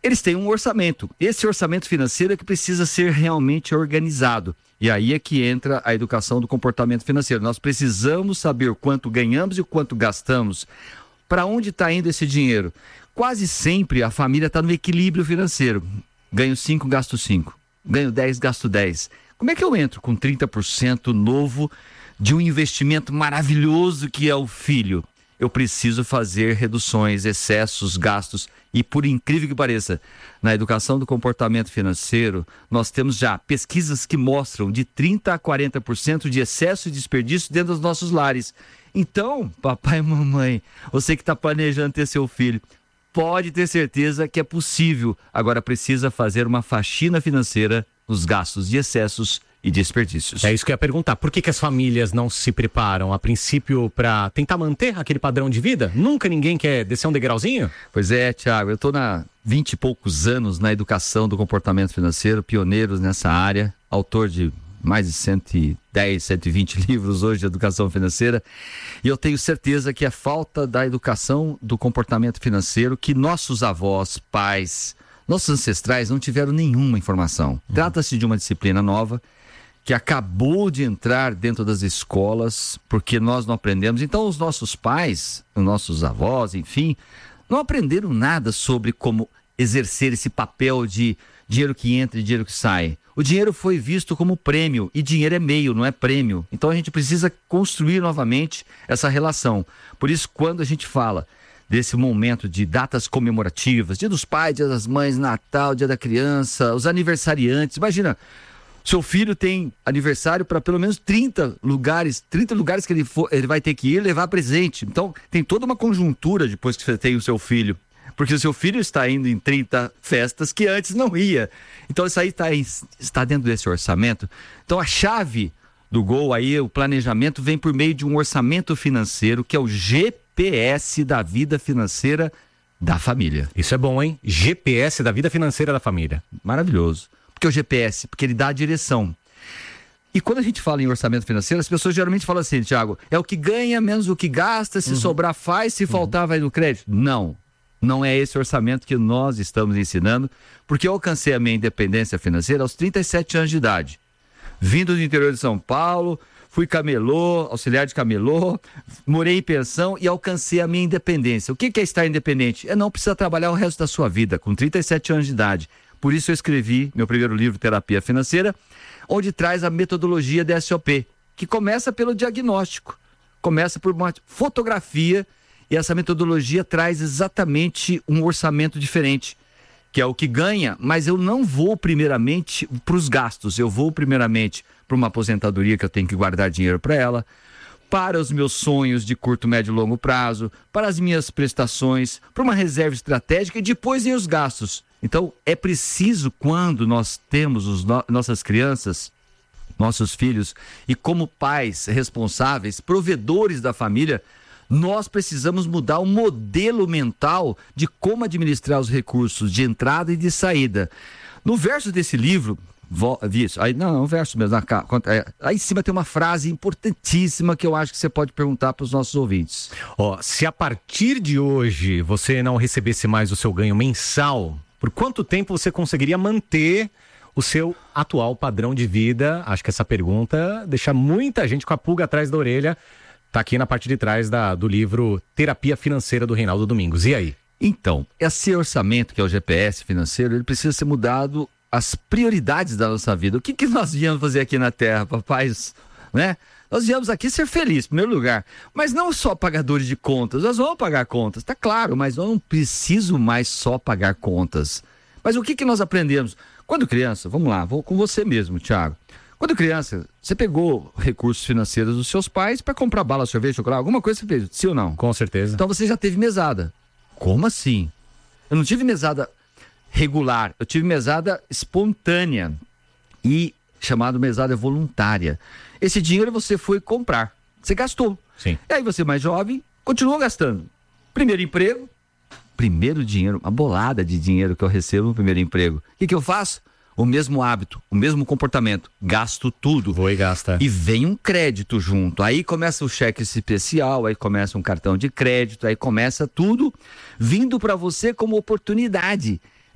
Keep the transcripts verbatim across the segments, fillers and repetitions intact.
eles têm um orçamento. Esse orçamento financeiro é que precisa ser realmente organizado. E aí é que entra a educação do comportamento financeiro. Nós precisamos saber o quanto ganhamos e o quanto gastamos. Para onde está indo esse dinheiro? Quase sempre a família está no equilíbrio financeiro. Ganho cinco, gasto cinco. Ganho dez, gasto dez. Como é que eu entro com trinta por cento novo de um investimento maravilhoso que é o filho? Eu preciso fazer reduções, excessos, gastos. E por incrível que pareça, na educação do comportamento financeiro, nós temos já pesquisas que mostram de trinta a quarenta por cento de excesso e desperdício dentro dos nossos lares. Então, papai e mamãe, você que está planejando ter seu filho, pode ter certeza que é possível. Agora precisa fazer uma faxina financeira nos gastos de excessos e desperdícios. É isso que eu ia perguntar. Por que, que as famílias não se preparam, a princípio, para tentar manter aquele padrão de vida? Nunca ninguém quer descer um degrauzinho? Pois é, Tiago, eu estou há vinte e poucos anos na educação do comportamento financeiro, pioneiros nessa área, autor de mais de cento e dez, cento e vinte livros hoje de educação financeira, e eu tenho certeza que a falta da educação do comportamento financeiro, que nossos avós, pais, nossos ancestrais não tiveram nenhuma informação. Uhum. Trata-se de uma disciplina nova, que acabou de entrar dentro das escolas, porque nós não aprendemos. Então os nossos pais, os nossos avós, enfim, não aprenderam nada sobre como exercer esse papel de dinheiro que entra e dinheiro que sai. O dinheiro foi visto como prêmio, e dinheiro é meio, não é prêmio. Então a gente precisa construir novamente essa relação. Por isso, quando a gente fala desse momento de datas comemorativas, Dia dos Pais, Dia das Mães, Natal, Dia da Criança, os aniversariantes, imagina, seu filho tem aniversário para pelo menos trinta lugares, trinta lugares que ele, for, ele vai ter que ir levar presente. Então, tem toda uma conjuntura depois que você tem o seu filho. Porque o seu filho está indo em trinta festas que antes não ia. Então, isso aí está, está dentro desse orçamento. Então, a chave do gol aí, o planejamento, vem por meio de um orçamento financeiro, que é o G P S da vida financeira da família. Isso é bom, hein? G P S da vida financeira da família. Maravilhoso. Porque o G P S, porque ele dá a direção. E quando a gente fala em orçamento financeiro, as pessoas geralmente falam assim, Tiago, é o que ganha menos o que gasta, se uhum. sobrar faz, se uhum. faltar vai no crédito. Não, não é esse orçamento que nós estamos ensinando, porque eu alcancei a minha independência financeira aos trinta e sete anos de idade. Vindo do interior de São Paulo, fui camelô, auxiliar de camelô, morei em pensão e alcancei a minha independência. O que é estar independente? É não precisar trabalhar o resto da sua vida, com trinta e sete anos de idade. Por isso eu escrevi meu primeiro livro, Terapia Financeira, onde traz a metodologia da S O P, que começa pelo diagnóstico, começa por uma fotografia, e essa metodologia traz exatamente um orçamento diferente, que é o que ganha, mas eu não vou primeiramente para os gastos, eu vou primeiramente para uma aposentadoria que eu tenho que guardar dinheiro para ela, para os meus sonhos de curto, médio e longo prazo, para as minhas prestações, para uma reserva estratégica e depois em os gastos. Então, é preciso, quando nós temos os no- nossas crianças, nossos filhos, e como pais responsáveis, provedores da família, nós precisamos mudar o modelo mental de como administrar os recursos de entrada e de saída. No verso desse livro, vo- isso, aí, não, não, verso mesmo, na, é, aí em cima tem uma frase importantíssima que eu acho que você pode perguntar para os nossos ouvintes. Ó, se a partir de hoje você não recebesse mais o seu ganho mensal, por quanto tempo você conseguiria manter o seu atual padrão de vida? Acho que essa pergunta deixa muita gente com a pulga atrás da orelha. Tá aqui na parte de trás da, do livro Terapia Financeira do Reinaldo Domingos. E aí? Então, esse orçamento que é o G P S financeiro, ele precisa ser mudado às prioridades da nossa vida. O que, que nós viemos fazer aqui na Terra, papais, né? Nós viemos aqui ser felizes, em primeiro lugar. Mas não só pagadores de contas, nós vamos pagar contas, tá claro, mas eu não preciso mais só pagar contas. Mas o que, que nós aprendemos? Quando criança, vamos lá, vou com você mesmo, Tiago. Quando criança, você pegou recursos financeiros dos seus pais para comprar bala, sorvete, chocolate, alguma coisa você fez, sim ou não? Com certeza. Então você já teve mesada. Como assim? Eu não tive mesada regular, eu tive mesada espontânea e chamada mesada voluntária. Esse dinheiro você foi comprar, você gastou. Sim. E aí você mais jovem, continuou gastando. Primeiro emprego, primeiro dinheiro, uma bolada de dinheiro que eu recebo no primeiro emprego. O que, que eu faço? O mesmo hábito, o mesmo comportamento, gasto tudo. Vou e gasta. E vem um crédito junto, aí começa o cheque especial, aí começa um cartão de crédito, aí começa tudo vindo para você como oportunidade.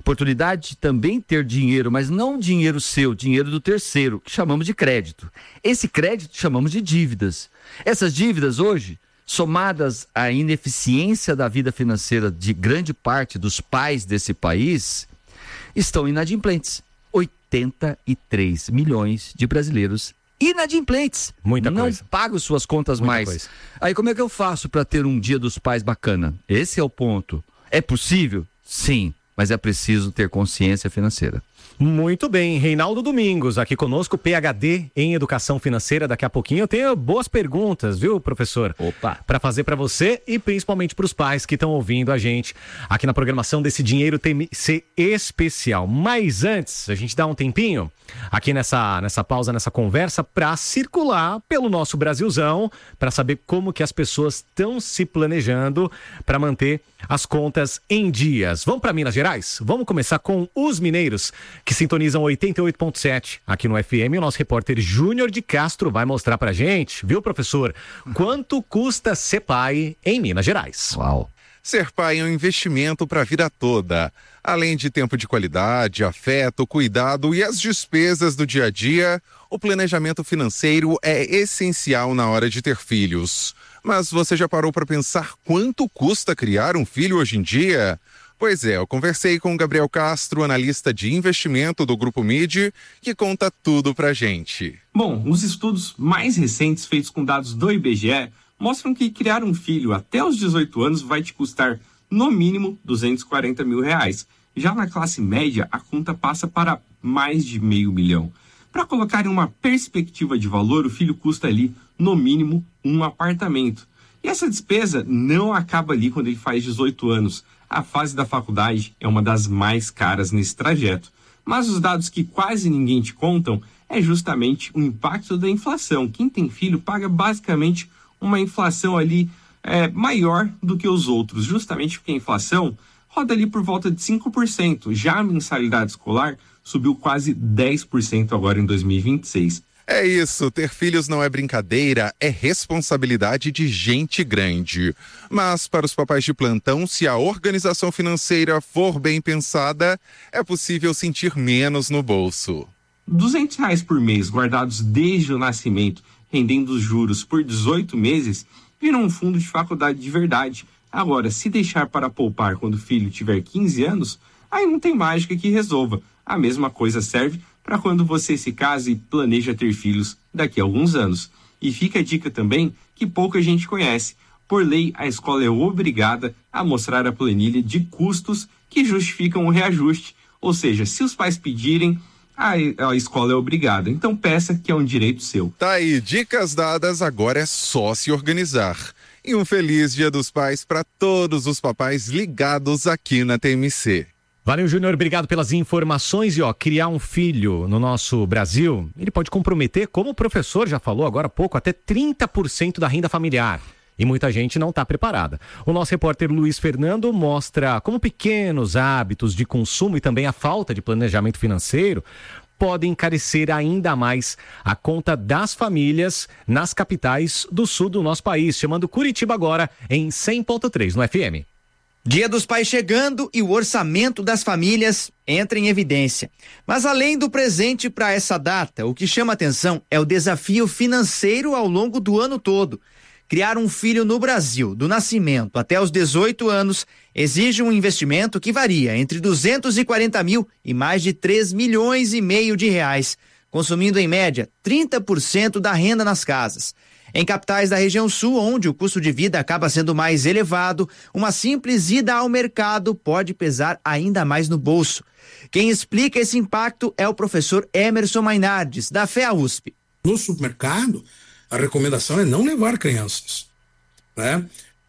oportunidade de também ter dinheiro, mas não dinheiro seu, dinheiro do terceiro, que chamamos de crédito. Esse crédito chamamos de dívidas. Essas dívidas hoje, somadas à ineficiência da vida financeira de grande parte dos pais desse país, estão inadimplentes. oitenta e três milhões de brasileiros inadimplentes. Muita não coisa. pagam suas contas Muita mais. coisa. Aí como é que eu faço para ter um dia dos pais bacana? Esse é o ponto. É possível? Sim, mas é preciso ter consciência financeira. Muito bem, Reinaldo Domingos, aqui conosco, P H D em Educação Financeira. Daqui a pouquinho eu tenho boas perguntas, viu, professor? Opa! Para fazer para você e principalmente para os pais que estão ouvindo a gente aqui na programação desse Dinheiro T C especial. Mas antes, a gente dá um tempinho aqui nessa, nessa pausa, nessa conversa, para circular pelo nosso Brasilzão, para saber como que as pessoas estão se planejando para manter as contas em dias. Vamos para Minas Gerais? Vamos começar com os mineiros que sintonizam oitenta e oito ponto sete aqui no F M. O nosso repórter Júnior de Castro vai mostrar pra gente, viu, professor, quanto custa ser pai em Minas Gerais. Uau! Ser pai é um investimento para a vida toda. Além de tempo de qualidade, afeto, cuidado e as despesas do dia a dia, o planejamento financeiro é essencial na hora de ter filhos. Mas você já parou para pensar quanto custa criar um filho hoje em dia? Pois é, eu conversei com o Gabriel Castro, analista de investimento do Grupo M I D I, que conta tudo pra gente. Bom, os estudos mais recentes feitos com dados do I B G E mostram que criar um filho até os dezoito anos vai te custar, no mínimo, duzentos e quarenta mil reais. Já na classe média, a conta passa para mais de meio milhão. Para colocar em uma perspectiva de valor, o filho custa ali, no mínimo, um apartamento. E essa despesa não acaba ali quando ele faz dezoito anos. A fase da faculdade é uma das mais caras nesse trajeto. Mas os dados que quase ninguém te contam é justamente o impacto da inflação. Quem tem filho paga basicamente uma inflação ali é, maior do que os outros, justamente porque a inflação roda ali por volta de cinco por cento. Já a mensalidade escolar subiu quase dez por cento agora em dois mil e vinte e seis. É isso, ter filhos não é brincadeira, é responsabilidade de gente grande. Mas para os papais de plantão, se a organização financeira for bem pensada, é possível sentir menos no bolso. duzentos reais por mês guardados desde o nascimento, rendendo os juros por dezoito meses, viram um fundo de faculdade de verdade. Agora, se deixar para poupar quando o filho tiver quinze anos, aí não tem mágica que resolva. A mesma coisa serve para quando você se casa e planeja ter filhos daqui a alguns anos. E fica a dica também que pouca gente conhece. Por lei, a escola é obrigada a mostrar a planilha de custos que justificam o reajuste. Ou seja, se os pais pedirem, a, a escola é obrigada. Então peça, que é um direito seu. Tá aí, dicas dadas, agora é só se organizar. E um feliz Dia dos Pais para todos os papais ligados aqui na T M C. Valeu, Júnior, obrigado pelas informações. E ó, criar um filho no nosso Brasil, ele pode comprometer, como o professor já falou agora há pouco, até trinta por cento da renda familiar. E muita gente não está preparada. O nosso repórter Luiz Fernando mostra como pequenos hábitos de consumo e também a falta de planejamento financeiro podem encarecer ainda mais a conta das famílias nas capitais do sul do nosso país, chamando Curitiba agora em cem ponto três no F M. Dia dos Pais chegando e o orçamento das famílias entra em evidência. Mas além do presente para essa data, o que chama atenção é o desafio financeiro ao longo do ano todo. Criar um filho no Brasil, do nascimento até os dezoito anos, exige um investimento que varia entre duzentos e quarenta mil e mais de três milhões e meio de reais, consumindo em média trinta por cento da renda nas casas. Em capitais da região sul, onde o custo de vida acaba sendo mais elevado, uma simples ida ao mercado pode pesar ainda mais no bolso. Quem explica esse impacto é o professor Emerson Mainardes, da F E A U S P. No supermercado, a recomendação é não levar crianças, né?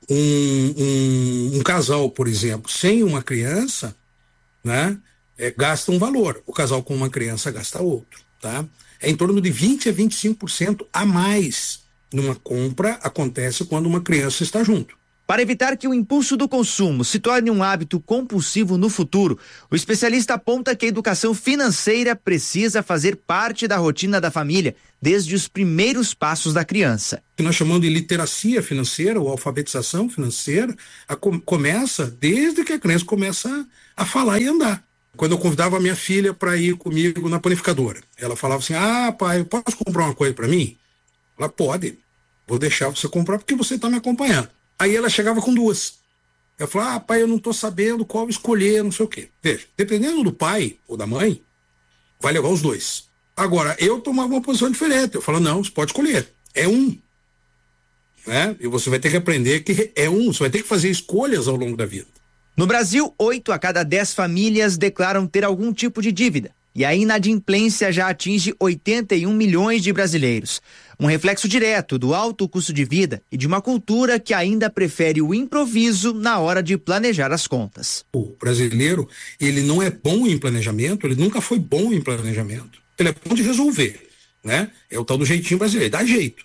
Um, um, um casal, por exemplo, sem uma criança, né, é, gasta um valor. O casal com uma criança gasta outro, tá? É em torno de vinte a vinte e cinco por cento a mais numa compra acontece quando uma criança está junto. Para evitar que o impulso do consumo se torne um hábito compulsivo no futuro, o especialista aponta que a educação financeira precisa fazer parte da rotina da família desde os primeiros passos da criança. O que nós chamamos de literacia financeira ou alfabetização financeira a com, começa desde que a criança começa a, a falar e andar. Quando eu convidava a minha filha para ir comigo na panificadora, ela falava assim, ah, pai, eu posso comprar uma coisa para mim? Ela, pode, vou deixar você comprar porque você está me acompanhando. Aí ela chegava com duas. Eu falava, ah, pai, eu não estou sabendo qual escolher, não sei o quê. Veja, dependendo do pai ou da mãe, vai levar os dois. Agora, eu tomava uma posição diferente. Eu falo, não, você pode escolher. É um. Né? E você vai ter que aprender que é um. Você vai ter que fazer escolhas ao longo da vida. No Brasil, oito a cada dez famílias declaram ter algum tipo de dívida. E a inadimplência já atinge oitenta e um milhões de brasileiros. Um reflexo direto do alto custo de vida e de uma cultura que ainda prefere o improviso na hora de planejar as contas. O brasileiro, ele não é bom em planejamento, ele nunca foi bom em planejamento. Ele é bom de resolver, né? É o tal do jeitinho brasileiro, dá jeito.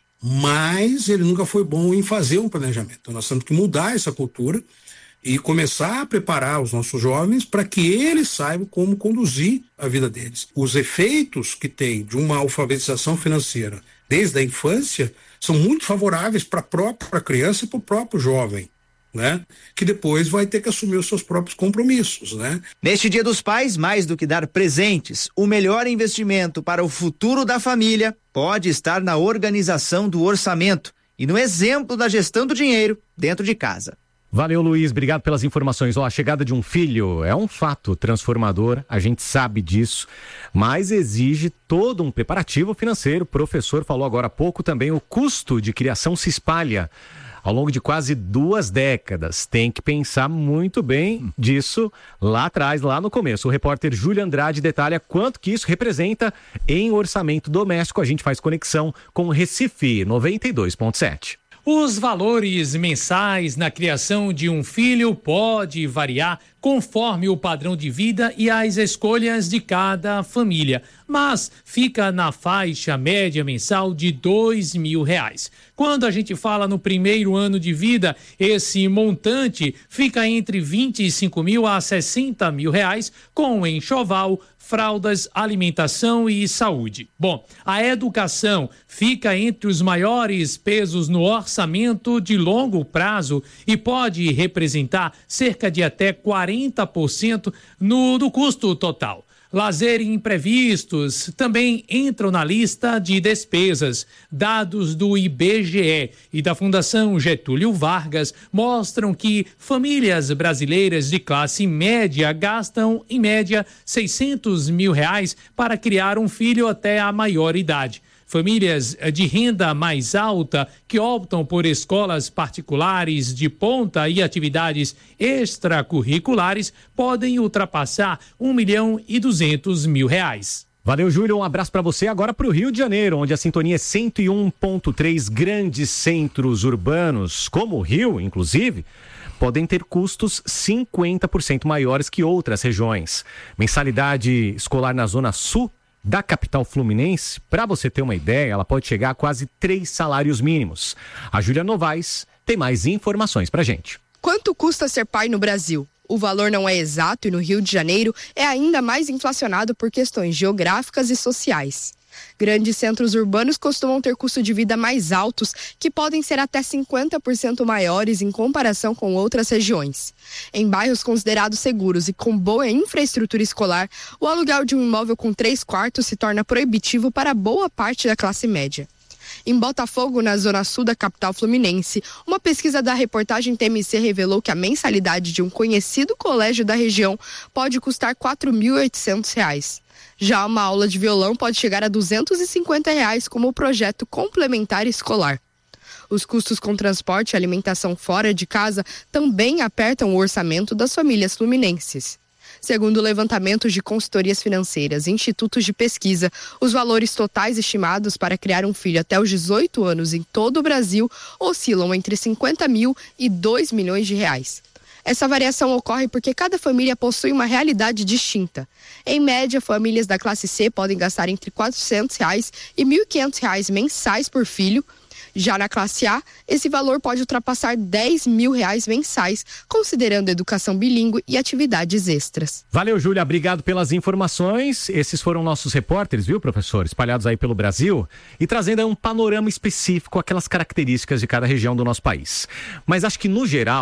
Mas ele nunca foi bom em fazer um planejamento. Então nós temos que mudar essa cultura e começar a preparar os nossos jovens para que eles saibam como conduzir a vida deles. Os efeitos que tem de uma alfabetização financeira desde a infância são muito favoráveis para a própria criança e para o próprio jovem, né? Que depois vai ter que assumir os seus próprios compromissos, né? Neste Dia dos Pais, mais do que dar presentes, o melhor investimento para o futuro da família pode estar na organização do orçamento e no exemplo da gestão do dinheiro dentro de casa. Valeu, Luiz, obrigado pelas informações. Ó, a chegada de um filho é um fato transformador, a gente sabe disso, mas exige todo um preparativo financeiro. O professor falou agora há pouco também, o custo de criação se espalha ao longo de quase duas décadas. Tem que pensar muito bem disso lá atrás, lá no começo. O repórter Júlio Andrade detalha quanto que isso representa em orçamento doméstico. A gente faz conexão com Recife noventa e dois ponto sete. Os valores mensais na criação de um filho pode variar conforme o padrão de vida e as escolhas de cada família, mas fica na faixa média mensal de dois mil reais. Quando a gente fala no primeiro ano de vida, esse montante fica entre vinte e cinco mil a sessenta mil reais, com enxoval, fraldas, alimentação e saúde. Bom, a educação fica entre os maiores pesos no orçamento de longo prazo e pode representar cerca de até quarenta por cento no, do custo total. Lazer e imprevistos também entram na lista de despesas. Dados do I B G E e da Fundação Getúlio Vargas mostram que famílias brasileiras de classe média gastam, em média, seiscentos mil reais para criar um filho até a maior idade. Famílias de renda mais alta que optam por escolas particulares de ponta e atividades extracurriculares podem ultrapassar um milhão e duzentos mil reais. Valeu, Júlio. Um abraço para você. Agora para o Rio de Janeiro, onde a sintonia é cento e um ponto três. Grandes centros urbanos, como o Rio, inclusive, podem ter custos cinquenta por cento maiores que outras regiões. Mensalidade escolar na Zona Sul da capital fluminense, para você ter uma ideia, ela pode chegar a quase três salários mínimos. A Júlia Novaes tem mais informações pra gente. Quanto custa ser pai no Brasil? O valor não é exato e no Rio de Janeiro é ainda mais inflacionado por questões geográficas e sociais. Grandes centros urbanos costumam ter custo de vida mais altos, que podem ser até cinquenta por cento maiores em comparação com outras regiões. Em bairros considerados seguros e com boa infraestrutura escolar, o aluguel de um imóvel com três quartos se torna proibitivo para boa parte da classe média. Em Botafogo, na zona sul da capital fluminense, uma pesquisa da reportagem T M C revelou que a mensalidade de um conhecido colégio da região pode custar quatro mil e oitocentos reais. Já uma aula de violão pode chegar a duzentos e cinquenta reais como projeto complementar escolar. Os custos com transporte e alimentação fora de casa também apertam o orçamento das famílias fluminenses. Segundo levantamentos de consultorias financeiras e institutos de pesquisa, os valores totais estimados para criar um filho até os dezoito anos em todo o Brasil oscilam entre cinquenta mil e dois milhões de reais. Essa variação ocorre porque cada família possui uma realidade distinta. Em média, famílias da classe C podem gastar entre quatrocentos reais e mil e quinhentos reais mensais por filho. Já na classe A, esse valor pode ultrapassar dez mil reais mensais, considerando educação bilíngue e atividades extras. Valeu, Júlia, obrigado pelas informações. Esses foram nossos repórteres, viu, professor? Espalhados aí pelo Brasil e trazendo aí um panorama específico, aquelas características de cada região do nosso país. Mas acho que, no geral,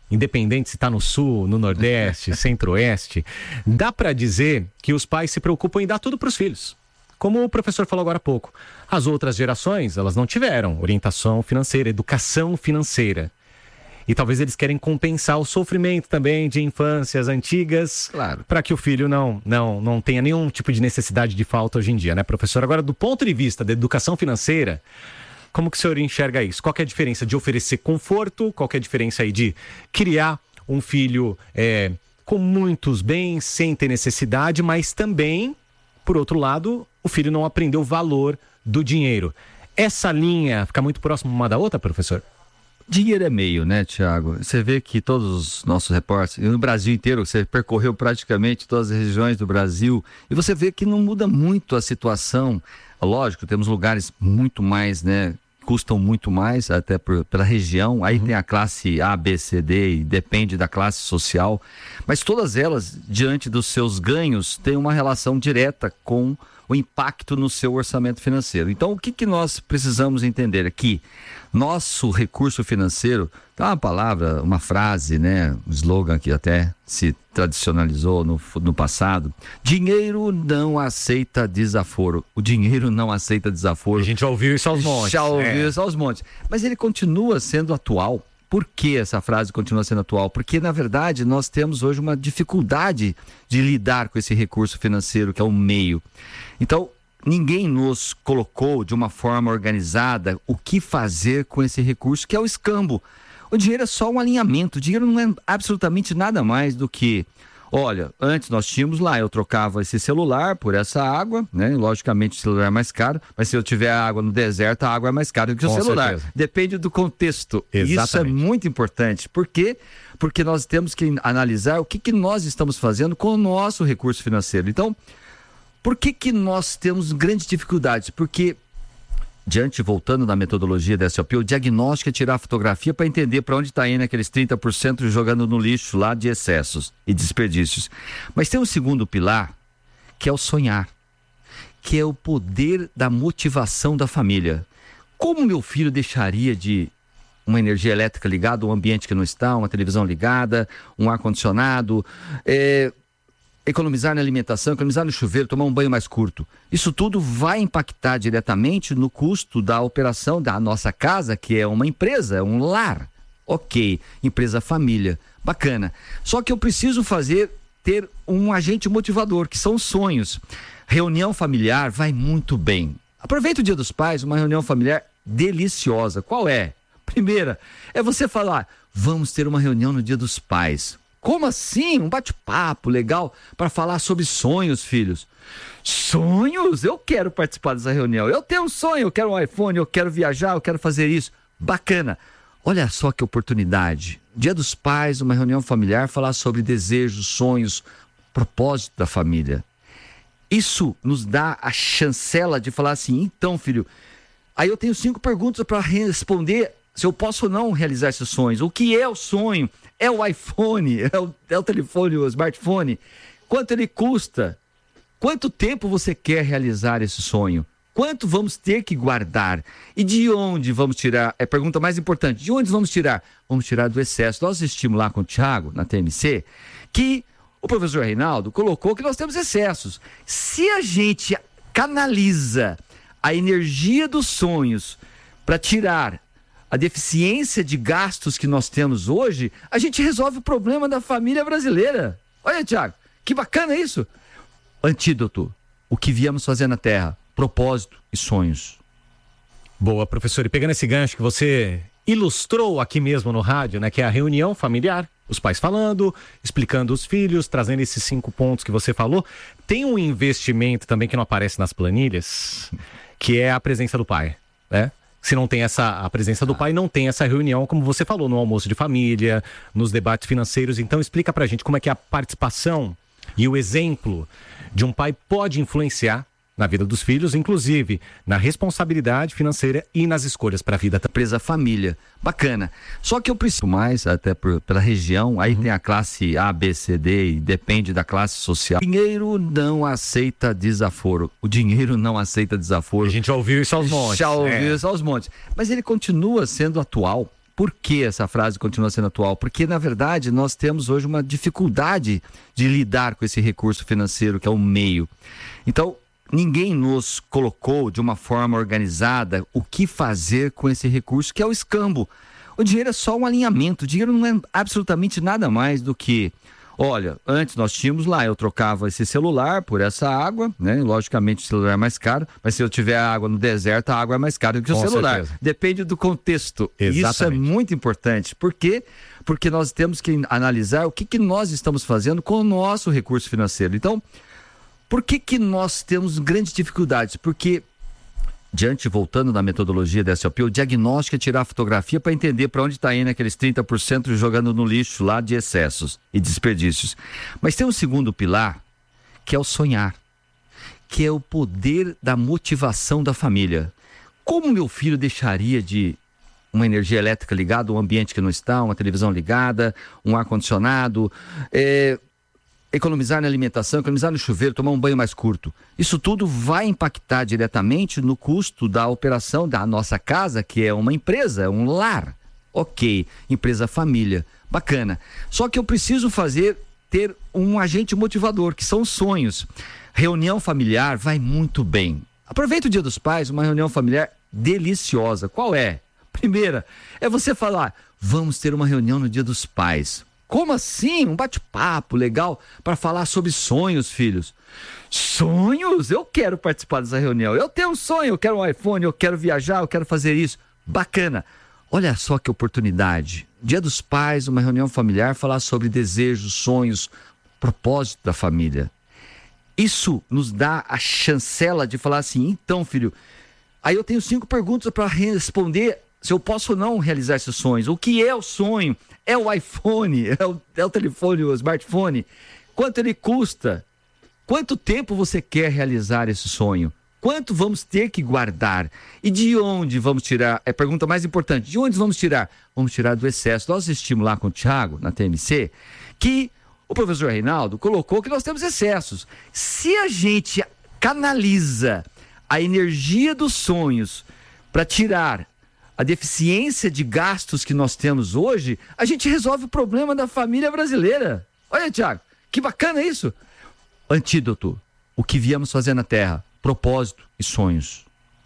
independente se está no sul, no nordeste, centro-oeste, dá para dizer que os pais se preocupam em dar tudo para os filhos. Como o professor falou agora há pouco, as outras gerações, elas não tiveram orientação financeira, educação financeira. E talvez eles querem compensar o sofrimento também de infâncias antigas, claro, para que o filho não, não, não tenha nenhum tipo de necessidade de falta hoje em dia, né, professor? Agora, do ponto de vista da educação financeira, como que o senhor enxerga isso? Qual que é a diferença de oferecer conforto? Qual que é a diferença aí de criar um filho é, com muitos bens, sem ter necessidade, mas também, por outro lado, o filho não aprendeu o valor do dinheiro. Essa linha fica muito próxima uma da outra, professor? Dinheiro é meio, né, Tiago? Você vê que todos os nossos repórteres, no Brasil inteiro, você percorreu praticamente todas as regiões do Brasil, e você vê que não muda muito a situação. Lógico, temos lugares muito mais, né, custam muito mais, até por, pela região. Aí uhum. tem a classe A, B, C, D, e depende da classe social. Mas todas elas, diante dos seus ganhos, têm uma relação direta com o impacto no seu orçamento financeiro. Então, o que, que nós precisamos entender aqui? Nosso recurso financeiro, tá uma palavra, uma frase, né, um slogan que até se tradicionalizou no, no passado: dinheiro não aceita desaforo. O dinheiro não aceita desaforo. A gente já ouviu isso aos montes. Já ouviu é. isso aos montes. Mas ele continua sendo atual. Por que essa frase continua sendo atual? Porque, na verdade, nós temos hoje uma dificuldade de lidar com esse recurso financeiro, que é o meio. Então, ninguém nos colocou de uma forma organizada o que fazer com esse recurso, que é o escambo. O dinheiro é só um alinhamento. O dinheiro não é absolutamente nada mais do que... Olha, antes nós tínhamos lá, eu trocava esse celular por essa água, né? Logicamente o celular é mais caro, mas se eu tiver água no deserto, a água é mais cara do que o Com celular. certeza. Depende do contexto. Exatamente. Isso é muito importante. Por quê? Porque nós temos que analisar o que, que nós estamos fazendo com o nosso recurso financeiro. Então, por que que nós temos grandes dificuldades? Porque, diante, voltando na metodologia da S O P, o diagnóstico é tirar a fotografia para entender para onde está indo aqueles trinta por cento jogando no lixo lá de excessos e desperdícios. Mas tem um segundo pilar, que é o sonhar, que é o poder da motivação da família. Como meu filho deixaria de uma energia elétrica ligada, um ambiente que não está, uma televisão ligada, um ar-condicionado, é... economizar na alimentação, economizar no chuveiro, tomar um banho mais curto. Isso tudo vai impactar diretamente no custo da operação da nossa casa, que é uma empresa, é um lar. Ok, empresa família, bacana. Só que eu preciso fazer, ter um agente motivador, que são os sonhos. Reunião familiar vai muito bem. Aproveita o Dia dos Pais, uma reunião familiar deliciosa. Qual é? Primeira, é você falar, vamos ter uma reunião no Dia dos Pais. Como assim? Um bate-papo legal para falar sobre sonhos, filhos. Sonhos? Eu quero participar dessa reunião. Eu tenho um sonho, eu quero um iPhone, eu quero viajar, eu quero fazer isso. Bacana. Olha só que oportunidade. Dia dos Pais, uma reunião familiar, falar sobre desejos, sonhos, propósito da família. Isso nos dá a chancela de falar assim, então, filho, aí eu tenho cinco perguntas para responder se eu posso ou não realizar esses sonhos. O que é o sonho? É o iPhone? É o, é o telefone, o smartphone? Quanto ele custa? Quanto tempo você quer realizar esse sonho? Quanto vamos ter que guardar? E de onde vamos tirar? É a pergunta mais importante. De onde vamos tirar? Vamos tirar do excesso. Nós assistimos lá com o Thiago, na T M C, que o professor Reinaldo colocou que nós temos excessos. Se a gente canaliza a energia dos sonhos para tirar a deficiência de gastos que nós temos hoje, a gente resolve o problema da família brasileira. Olha, Thiago, que bacana isso. Antídoto, o que viemos fazer na Terra, propósito e sonhos. Boa, professor. E pegando esse gancho que você ilustrou aqui mesmo no rádio, né, que é a reunião familiar, os pais falando, explicando os filhos, trazendo esses cinco pontos que você falou, tem um investimento também que não aparece nas planilhas, que é a presença do pai, né? Se não tem essa, a presença do pai, não tem essa reunião, como você falou, no almoço de família, nos debates financeiros. Então explica pra gente como é que a participação e o exemplo de um pai pode influenciar na vida dos filhos, inclusive na responsabilidade financeira e nas escolhas para a vida. Empresa família, bacana. Só que eu preciso mais, até por, pela região, aí uhum. tem a classe A, B, C, D, e depende da classe social. Dinheiro não aceita desaforo. O dinheiro não aceita desaforo. A gente já ouviu isso aos montes. Já ouviu é. isso aos montes. Mas ele continua sendo atual. Por que essa frase continua sendo atual? Porque, na verdade, nós temos hoje uma dificuldade de lidar com esse recurso financeiro, que é o meio. Então, ninguém nos colocou de uma forma organizada o que fazer com esse recurso, que é o escambo. O dinheiro é só um alinhamento, o dinheiro não é absolutamente nada mais do que... Olha, antes nós tínhamos lá, eu trocava esse celular por essa água, né? Logicamente o celular é mais caro, mas se eu tiver água no deserto, a água é mais cara do que o Com celular. certeza. Depende do contexto. Exatamente. Isso é muito importante. Por quê? Porque nós temos que analisar o que, que nós estamos fazendo com o nosso recurso financeiro. Então, por que que nós temos grandes dificuldades? Porque, diante, voltando na metodologia da S O P, o diagnóstico é tirar a fotografia para entender para onde está indo aqueles trinta por cento jogando no lixo lá de excessos e desperdícios. Mas tem um segundo pilar, que é o sonhar, que é o poder da motivação da família. Como meu filho deixaria de uma energia elétrica ligada, um ambiente que não está, uma televisão ligada, um ar-condicionado, é... economizar na alimentação, economizar no chuveiro, tomar um banho mais curto. Isso tudo vai impactar diretamente no custo da operação da nossa casa, que é uma empresa, um lar. Ok, empresa família, bacana. Só que eu preciso fazer, ter um agente motivador, que são os sonhos. Reunião familiar vai muito bem. Aproveita o Dia dos Pais, uma reunião familiar deliciosa. Qual é? Primeira, é você falar, vamos ter uma reunião no Dia dos Pais. Como assim? Um bate-papo legal para falar sobre sonhos, filhos. Sonhos? Eu quero participar dessa reunião. Eu tenho um sonho, eu quero um iPhone, eu quero viajar, eu quero fazer isso. Bacana. Olha só que oportunidade. Dia dos Pais, uma reunião familiar, falar sobre desejos, sonhos, propósito da família. Isso nos dá a chancela de falar assim, então, filho, aí eu tenho cinco perguntas para responder se eu posso ou não realizar esses sonhos. O que é o sonho? É o iPhone? É o, é o telefone, o smartphone? Quanto ele custa? Quanto tempo você quer realizar esse sonho? Quanto vamos ter que guardar? E de onde vamos tirar? É a pergunta mais importante. De onde vamos tirar? Vamos tirar do excesso. Nós assistimos lá com o Thiago, na T M C, que o professor Reinaldo colocou que nós temos excessos. Se a gente canaliza a energia dos sonhos para tirar a deficiência de gastos que nós temos hoje, a gente resolve o problema da família brasileira. Olha, Thiago, que bacana isso. Antídoto, o que viemos fazer na Terra, propósito e sonhos.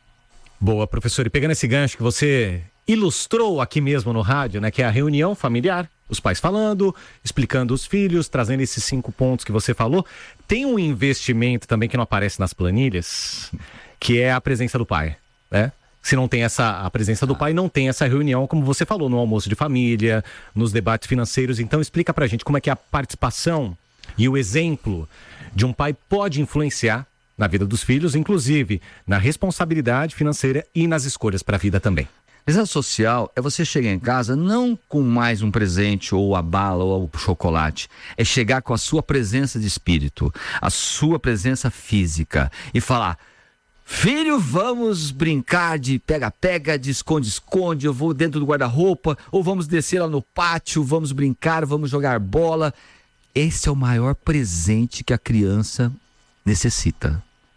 Boa, professor. E pegando esse gancho que você ilustrou aqui mesmo no rádio, né, que é a reunião familiar, os pais falando, explicando os filhos, trazendo esses cinco pontos que você falou, tem um investimento também que não aparece nas planilhas, que é a presença do pai, né? Se não tem essa, a presença do pai, não tem essa reunião, como você falou, no almoço de família, nos debates financeiros. Então explica pra gente como é que a participação e o exemplo de um pai pode influenciar na vida dos filhos, inclusive na responsabilidade financeira e nas escolhas para a vida também. Mesa social é você chegar em casa não com mais um presente, ou a bala, ou o chocolate. É chegar com a sua presença de espírito, a sua presença física e falar... Filho, vamos brincar de pega-pega, de esconde-esconde, eu vou dentro do guarda-roupa, ou vamos descer lá no pátio, vamos brincar, vamos jogar bola. Esse é o maior presente que a criança necessita.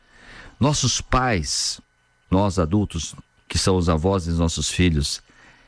Nossos pais, nós adultos, que são os avós dos nossos filhos,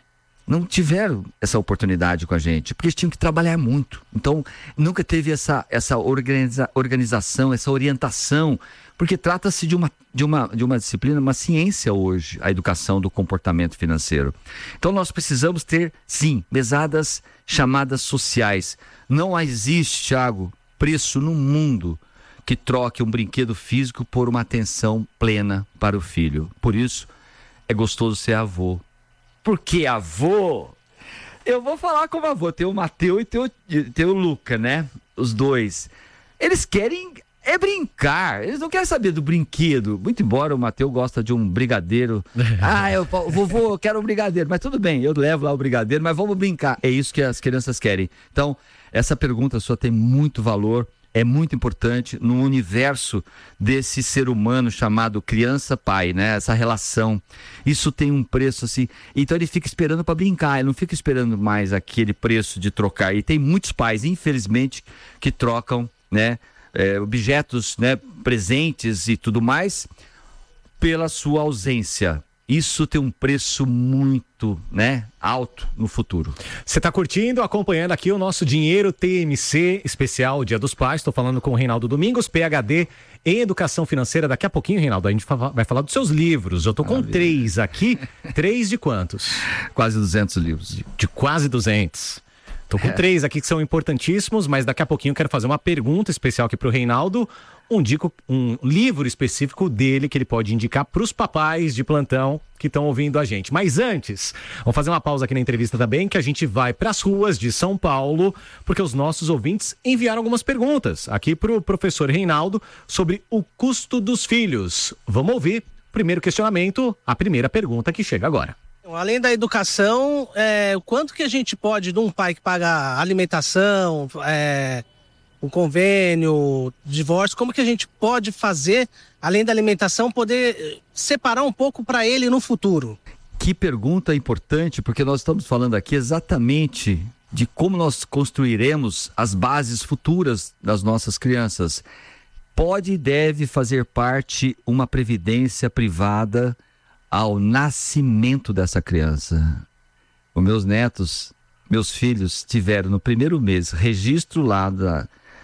não tiveram essa oportunidade com a gente, porque eles tinham que trabalhar muito. Então, nunca teve essa, essa organiza, organização, essa orientação, porque trata-se de uma, de, uma, de uma disciplina, uma ciência hoje, a educação do comportamento financeiro. Então, nós precisamos ter, sim, mesadas chamadas sociais. Não existe, Thiago, preço no mundo que troque um brinquedo físico por uma atenção plena para o filho. Por isso, é gostoso ser avô. Porque avô, eu vou falar como avô, tem o Mateus e tem o, tem o Luca, né? Os dois. Eles querem é brincar, eles não querem saber do brinquedo. Muito embora o Mateus gosta de um brigadeiro. Ah, eu, vovô, eu quero um brigadeiro. Mas tudo bem, eu levo lá o brigadeiro, mas vamos brincar. É isso que as crianças querem. Então, essa pergunta sua tem muito valor. É muito importante no universo desse ser humano chamado criança-pai, né? Essa relação. Isso tem um preço assim. Então ele fica esperando para brincar, ele não fica esperando mais aquele preço de trocar. E tem muitos pais, infelizmente, que trocam, né? É, objetos, né? Presentes e tudo mais pela sua ausência. isso tem um preço muito, né, alto no futuro. Você está curtindo, acompanhando aqui o nosso Dinheiro T M C especial Dia dos Pais. Estou falando com o Reinaldo Domingos, P H D em Educação Financeira. Daqui a pouquinho, Reinaldo, a gente vai falar dos seus livros. Eu estou com Maravilha. três aqui. Três de quantos? Quase duzentos livros. De, de quase duzentos. Estou com É. três aqui que são importantíssimos, mas daqui a pouquinho eu quero fazer uma pergunta especial aqui para o Reinaldo. Um, dico, um livro específico dele que ele pode indicar para os papais de plantão que estão ouvindo a gente. Mas antes, vamos fazer uma pausa aqui na entrevista também, que a gente vai para as ruas de São Paulo, porque os nossos ouvintes enviaram algumas perguntas aqui para o professor Reinaldo sobre o custo dos filhos. Vamos ouvir o primeiro questionamento, a primeira pergunta que chega agora. Além da educação, é, o quanto que a gente pode, de um pai que paga alimentação, é, um convênio, divórcio, como que a gente pode fazer, além da alimentação, poder separar um pouco para ele no futuro? Que pergunta importante, porque nós estamos falando aqui exatamente de como nós construiremos as bases futuras das nossas crianças. Pode e deve fazer parte uma previdência privada ao nascimento dessa criança. Os meus netos, meus filhos tiveram no primeiro mês registro lá da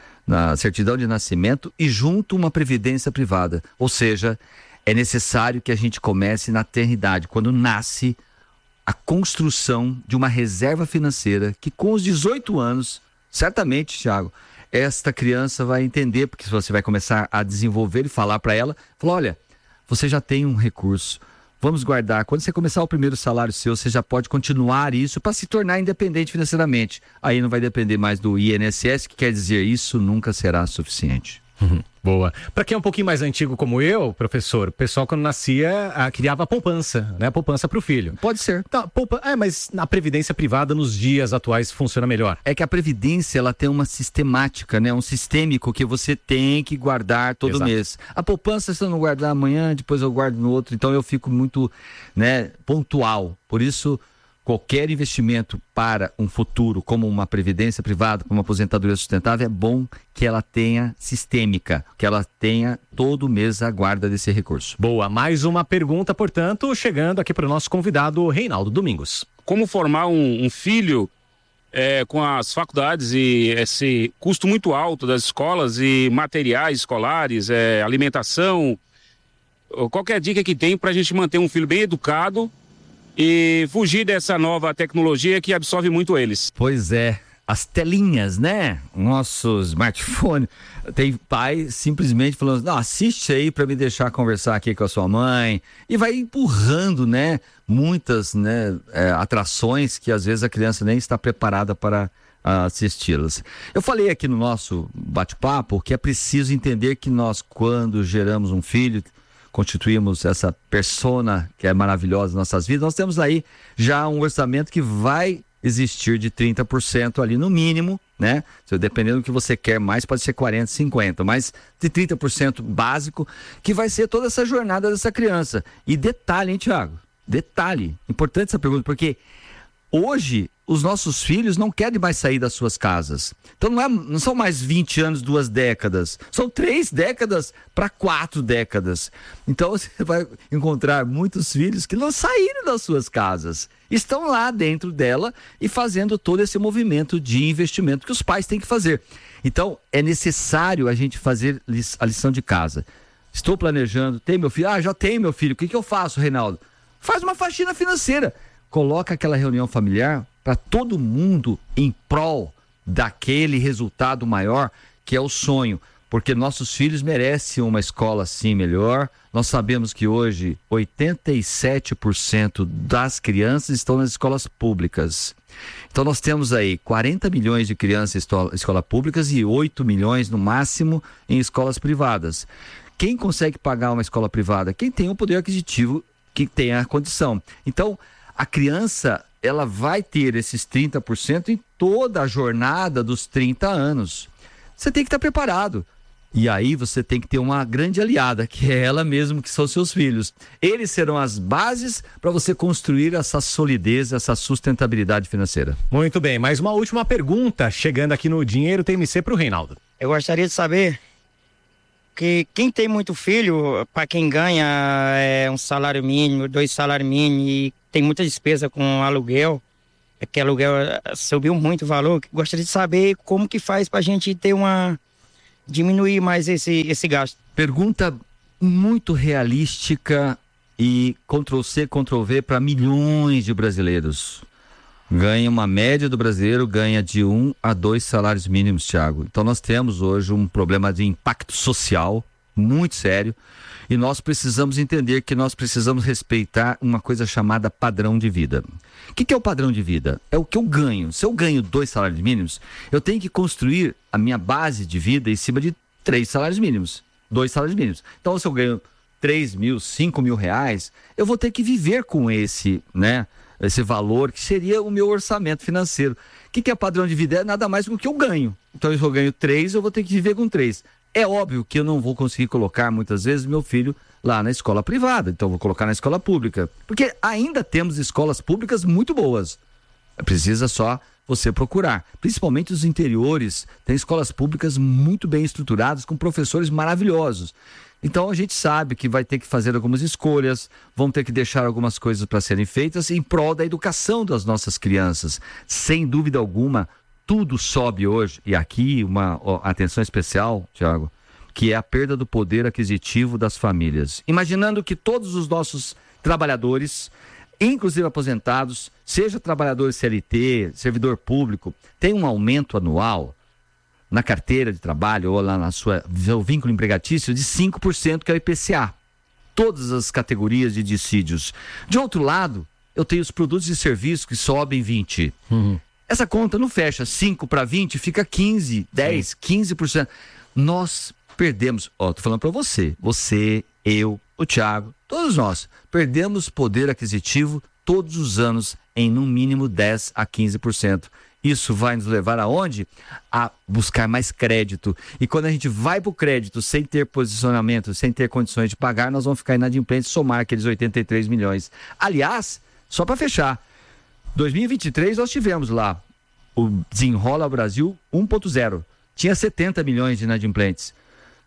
na certidão de nascimento e junto uma previdência privada. Ou seja, é necessário que a gente comece na tenridade, quando nasce, a construção de uma reserva financeira que com os dezoito anos, certamente, Thiago, esta criança vai entender, porque você vai começar a desenvolver e falar para ela, falar, olha, você já tem um recurso, vamos guardar. Quando você começar o primeiro salário seu, você já pode continuar isso para se tornar independente financeiramente. Aí não vai depender mais do I N S S, que quer dizer isso nunca será suficiente. Uhum, boa. Para quem é um pouquinho mais antigo como eu, professor, o pessoal quando nascia ah, criava a poupança, né? A poupança para o filho. Pode ser. Tá, poupa... É, mas na previdência privada nos dias atuais funciona melhor. É que a previdência, ela tem uma sistemática, né? Um sistêmico que você tem que guardar todo Exato. mês. A poupança, se eu não guardar amanhã, depois eu guardo no outro. Então eu fico muito, né, pontual. Por isso, qualquer investimento para um futuro, como uma previdência privada, como uma aposentadoria sustentável, é bom que ela tenha sistêmica, que ela tenha todo mês a guarda desse recurso. Boa, mais uma pergunta, portanto, chegando aqui para o nosso convidado, Reinaldo Domingos. Como formar um, um filho é, com as faculdades e esse custo muito alto das escolas e materiais escolares, é, alimentação, qualquer dica que tem para a gente manter um filho bem educado e fugir dessa nova tecnologia que absorve muito eles. Pois é, as telinhas, né? Nosso smartphone. Tem pai simplesmente falando, não, assiste aí para me deixar conversar aqui com a sua mãe. E vai empurrando, né? Muitas, né, é, atrações que às vezes a criança nem está preparada para uh, assisti-las. Eu falei aqui no nosso bate-papo que é preciso entender que nós, quando geramos um filho, constituímos essa persona que é maravilhosa em nossas vidas, nós temos aí já um orçamento que vai existir de trinta por cento ali no mínimo, né? Dependendo do que você quer mais, pode ser quarenta, cinquenta, mas de trinta por cento básico, que vai ser toda essa jornada dessa criança. E detalhe, hein, Thiago? Detalhe, importante essa pergunta, porque hoje os nossos filhos não querem mais sair das suas casas. Então não, é, não são mais vinte anos, duas décadas. São três décadas para quatro décadas. Então você vai encontrar muitos filhos que não saíram das suas casas. Estão lá dentro dela e fazendo todo esse movimento de investimento que os pais têm que fazer. Então é necessário a gente fazer a lição de casa. Estou planejando, tem meu filho? Ah, já tenho meu filho. O que, que eu faço, Reinaldo? Faz uma faxina financeira. Coloca aquela reunião familiar para todo mundo em prol daquele resultado maior que é o sonho, porque nossos filhos merecem uma escola assim melhor. Nós sabemos que hoje oitenta e sete por cento das crianças estão nas escolas públicas. Então nós temos aí quarenta milhões de crianças em escola, escola públicas e oito milhões no máximo em escolas privadas. Quem consegue pagar uma escola privada? Quem tem um poder aquisitivo, que tem a condição. Então a criança, ela vai ter esses trinta por cento em toda a jornada dos trinta anos. Você tem que estar preparado. E aí você tem que ter uma grande aliada, que é ela mesmo, que são seus filhos. Eles serão as bases para você construir essa solidez, essa sustentabilidade financeira. Muito bem, mais uma última pergunta chegando aqui no Dinheiro T M C para o Reinaldo. Eu gostaria de saber que quem tem muito filho, para quem ganha é, um salário mínimo, dois salários mínimos e tem muita despesa com aluguel, é que aluguel subiu muito o valor, gostaria de saber como que faz para a gente ter uma... diminuir mais esse, esse gasto. Pergunta muito realística e Ctrl-C, Ctrl-V para milhões de brasileiros. Ganha uma média do brasileiro, ganha de um a dois salários mínimos, Thiago. Então nós temos hoje um problema de impacto social muito sério e nós precisamos entender que nós precisamos respeitar uma coisa chamada padrão de vida. O que, que é o padrão de vida? É o que eu ganho. Se eu ganho dois salários mínimos, eu tenho que construir a minha base de vida em cima de três salários mínimos, dois salários mínimos. Então se eu ganho três mil, cinco mil reais, eu vou ter que viver com esse, né? Esse valor que seria o meu orçamento financeiro. O que, que é padrão de vida? É nada mais do que o que eu ganho. Então, se eu ganho três, eu vou ter que viver com três. É óbvio que eu não vou conseguir colocar, muitas vezes, meu filho lá na escola privada. Então, eu vou colocar na escola pública. Porque ainda temos escolas públicas muito boas. Precisa só você procurar. Principalmente os interiores, tem escolas públicas muito bem estruturadas, com professores maravilhosos. Então a gente sabe que vai ter que fazer algumas escolhas, vão ter que deixar algumas coisas para serem feitas em prol da educação das nossas crianças. Sem dúvida alguma, tudo sobe hoje. E aqui uma ó, atenção especial, Thiago, que é a perda do poder aquisitivo das famílias. Imaginando que todos os nossos trabalhadores, inclusive aposentados, seja trabalhador C L T, servidor público, tem um aumento anual na carteira de trabalho ou lá na sua seu vínculo empregatício de cinco por cento, que é o I P C A. Todas as categorias de dissídios. De outro lado, eu tenho os produtos e serviços que sobem vinte por cento. Uhum. Essa conta não fecha. cinco para vinte fica quinze, dez, Sim. quinze por cento. Nós perdemos, ó, tô falando para você, você, eu, o Thiago, todos nós, perdemos poder aquisitivo todos os anos em no mínimo dez a quinze por cento. Isso vai nos levar aonde? A buscar mais crédito. E quando a gente vai para o crédito sem ter posicionamento, sem ter condições de pagar, nós vamos ficar inadimplentes, somar aqueles oitenta e três milhões. Aliás, só para fechar, dois mil e vinte e três nós tivemos lá o Desenrola Brasil um ponto zero. Tinha setenta milhões de inadimplentes.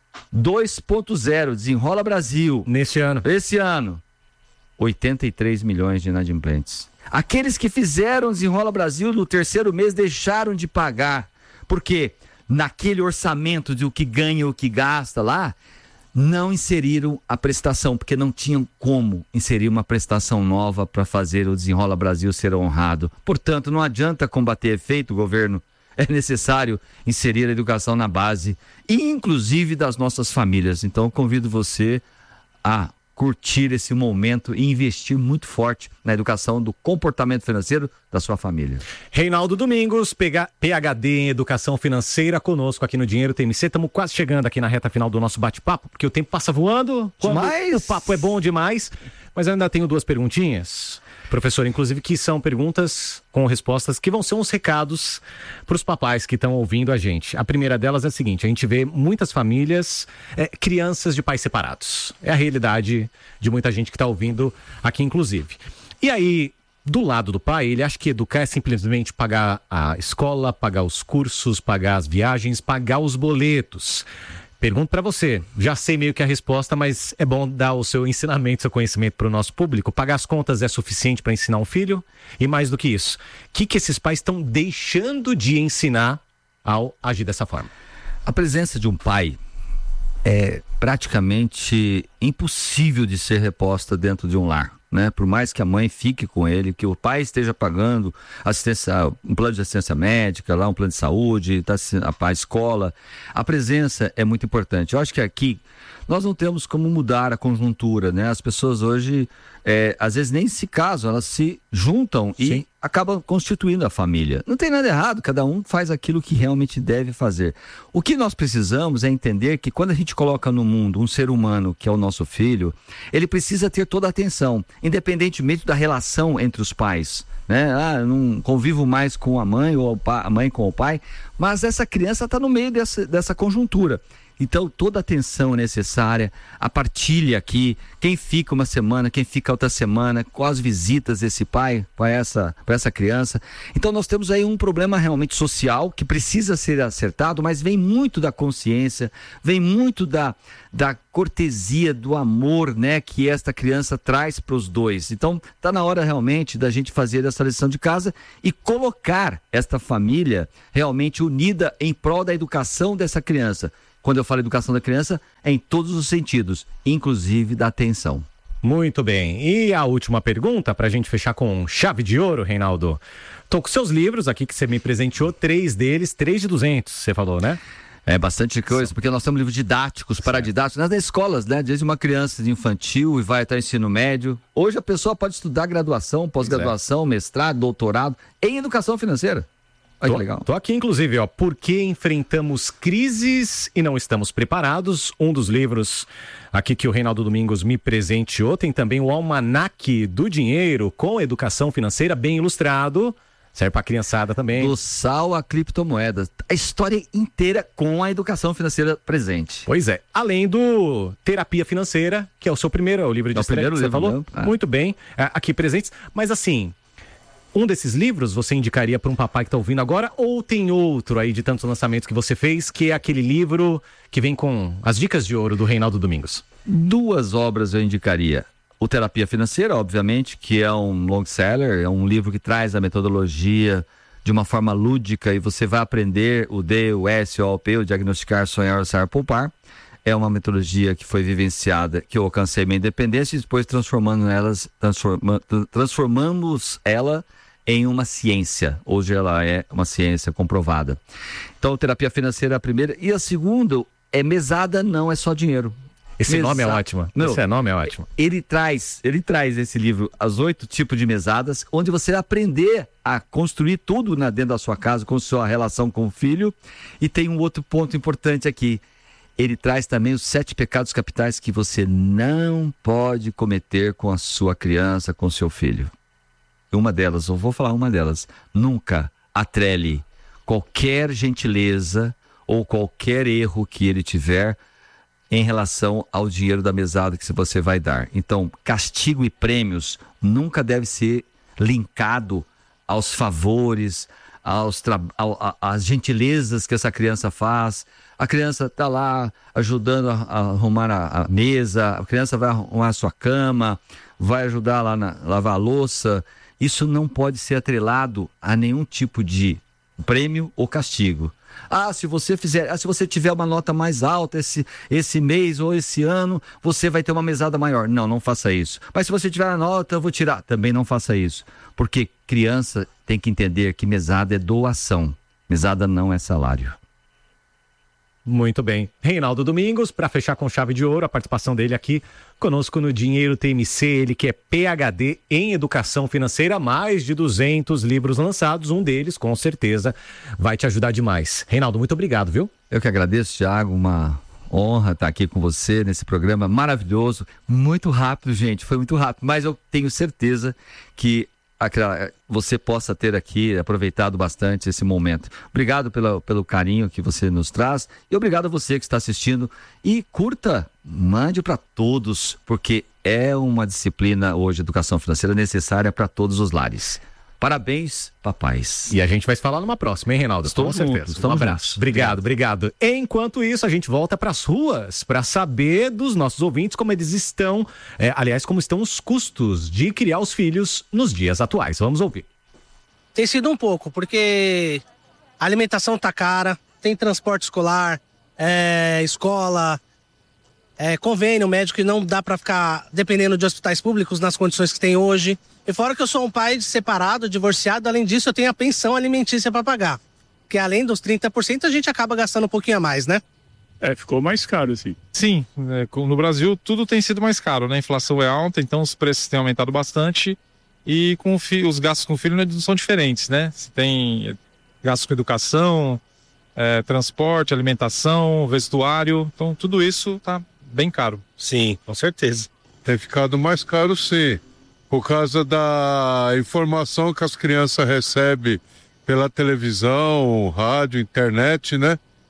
dois ponto zero, Desenrola Brasil. Nesse ano. Esse ano, oitenta e três milhões de inadimplentes. Aqueles que fizeram Desenrola Brasil no terceiro mês deixaram de pagar, porque naquele orçamento de o que ganha e o que gasta lá, não inseriram a prestação, porque não tinham como inserir uma prestação nova para fazer o Desenrola Brasil ser honrado. Portanto, não adianta combater efeito, governo, é necessário inserir a educação na base, inclusive das nossas famílias. Então, convido você a curtir esse momento e investir muito forte na educação do comportamento financeiro da sua família. Reinaldo Domingos, P H D em Educação Financeira, conosco aqui no Dinheiro T M C. Estamos quase chegando aqui na reta final do nosso bate-papo, porque o tempo passa voando, demais. O papo é bom demais, mas eu ainda tenho duas perguntinhas, professor, inclusive, que são perguntas com respostas que vão ser uns recados para os papais que estão ouvindo a gente. A primeira delas é a seguinte: a gente vê muitas famílias, é, crianças de pais separados. É a realidade de muita gente que está ouvindo aqui, inclusive. E aí, do lado do pai, ele acha que educar é simplesmente pagar a escola, pagar os cursos, pagar as viagens, pagar os boletos. Pergunto para você, já sei meio que a resposta, mas é bom dar o seu ensinamento, seu conhecimento para o nosso público. Pagar as contas é suficiente para ensinar um filho? E mais do que isso, o que, que esses pais estão deixando de ensinar ao agir dessa forma? A presença de um pai é praticamente impossível de ser reposta dentro de um lar, né? Por mais que a mãe fique com ele, que o pai esteja pagando assistência, um plano de assistência médica, lá um plano de saúde, tá, a escola, a presença é muito importante. Eu acho que aqui nós não temos como mudar a conjuntura, né? As pessoas hoje, é, às vezes nem se casam, elas se juntam e Sim. acabam constituindo a família. Não tem nada errado, cada um faz aquilo que realmente deve fazer. O que nós precisamos é entender que quando a gente coloca no mundo um ser humano, que é o nosso filho, ele precisa ter toda a atenção, independentemente da relação entre os pais, né? Ah, eu não convivo mais com a mãe ou a mãe com o pai, mas essa criança está no meio dessa, dessa conjuntura. Então, toda a atenção necessária, a partilha aqui, quem fica uma semana, quem fica outra semana, quais visitas desse pai para essa, para essa criança. Então, nós temos aí um problema realmente social que precisa ser acertado, mas vem muito da consciência, vem muito da, da cortesia, do amor, né, que esta criança traz para os dois. Então, está na hora realmente da gente fazer essa lição de casa e colocar esta família realmente unida em prol da educação dessa criança. Quando eu falo educação da criança, é em todos os sentidos, inclusive da atenção. Muito bem. E a última pergunta, para a gente fechar com chave de ouro, Reinaldo. Tô com seus livros aqui que você me presenteou, três deles, três de duzentos, você falou, né? É bastante coisa, porque nós temos livros didáticos, paradidáticos, nas escolas, né? Desde uma criança de infantil e vai até o ensino médio. Hoje a pessoa pode estudar graduação, pós-graduação, mestrado, doutorado em educação financeira. Olha que legal. Tô aqui, inclusive, ó, Por que enfrentamos crises e não estamos preparados? Um dos livros aqui que o Reinaldo Domingos me presenteou. Tem também o Almanaque do Dinheiro com educação financeira bem ilustrado. Serve pra criançada também. Do sal à criptomoeda. A história inteira com a educação financeira presente. Pois é. Além do Terapia Financeira, que é o seu primeiro, é o livro de é o estreia primeiro que você livro, falou. Ah. Muito bem. É, aqui presentes. Mas assim... Um desses livros você indicaria para um papai que está ouvindo agora, ou tem outro aí de tantos lançamentos que você fez, que é aquele livro que vem com as dicas de ouro do Reinaldo Domingos? Duas obras eu indicaria. O Terapia Financeira, obviamente, que é um long seller, é um livro que traz a metodologia de uma forma lúdica e você vai aprender o D, o S, o O P, o diagnosticar, sonhar, orçar, poupar. É uma metodologia que foi vivenciada, que eu alcancei minha independência e depois transformando elas, transforma, transformamos ela em uma ciência. Hoje ela é uma ciência comprovada. Então, Terapia Financeira é a primeira. E a segunda é Mesada Não É Só Dinheiro. Esse Mesa... nome é ótimo. Não, Esse nome é ótimo. Ele traz, ele traz esse livro, As Oito Tipos de Mesadas, onde você vai aprender a construir tudo na, dentro da sua casa, com sua relação com o filho. E tem um outro ponto importante aqui. Ele traz também os sete pecados capitais que você não pode cometer com a sua criança, com o seu filho. Uma delas, eu vou falar uma delas. Nunca atrele qualquer gentileza ou qualquer erro que ele tiver em relação ao dinheiro da mesada que você vai dar. Então, castigo e prêmios nunca deve ser linkado aos favores, aos tra... às gentilezas que essa criança faz. A criança está lá ajudando a, a arrumar a, a mesa, a criança vai arrumar a sua cama, vai ajudar lá na lavar a louça. Isso não pode ser atrelado a nenhum tipo de prêmio ou castigo. Ah, se você fizer, ah, se você tiver uma nota mais alta esse, esse mês ou esse ano, você vai ter uma mesada maior. Não, não faça isso. Mas se você tiver a nota, eu vou tirar. Também não faça isso. Porque criança tem que entender que mesada é doação. Mesada não é salário. Muito bem. Reinaldo Domingos, para fechar com chave de ouro, a participação dele aqui conosco no Dinheiro T M C, ele que é P H D em Educação Financeira, mais de duzentos livros lançados, um deles, com certeza, vai te ajudar demais. Reinaldo, muito obrigado, viu? Eu que agradeço, Thiago, uma honra estar aqui com você nesse programa maravilhoso, muito rápido, gente, foi muito rápido, mas eu tenho certeza que você possa ter aqui aproveitado bastante esse momento. Obrigado pela, pelo carinho que você nos traz e obrigado a você que está assistindo e curta, mande para todos, porque é uma disciplina hoje, educação financeira, necessária para todos os lares. Parabéns, papais. E a gente vai se falar numa próxima, hein, Reinaldo? Estou com certeza. Juntos, um abraço. Juntos. Obrigado, obrigado. Enquanto isso, a gente volta para as ruas para saber dos nossos ouvintes como eles estão, é, aliás, como estão os custos de criar os filhos nos dias atuais. Vamos ouvir. Tem sido um pouco, porque a alimentação tá cara, tem transporte escolar, é, escola, é, convênio médico, que não dá para ficar dependendo de hospitais públicos nas condições que tem hoje. E fora que eu sou um pai separado, divorciado, além disso eu tenho a pensão alimentícia para pagar. Que além dos trinta por cento a gente acaba gastando um pouquinho a mais, né? É, ficou mais caro, sim. Sim, é, no Brasil tudo tem sido mais caro, né? A inflação é alta, então os preços têm aumentado bastante e com o fi- os gastos com o filho não são diferentes, né? Você tem gastos com educação, é, transporte, alimentação, vestuário, então tudo isso tá bem caro. Sim, com certeza. Tem ficado mais caro, sim. Por causa da informação que as crianças recebem pela televisão, rádio, internet, né?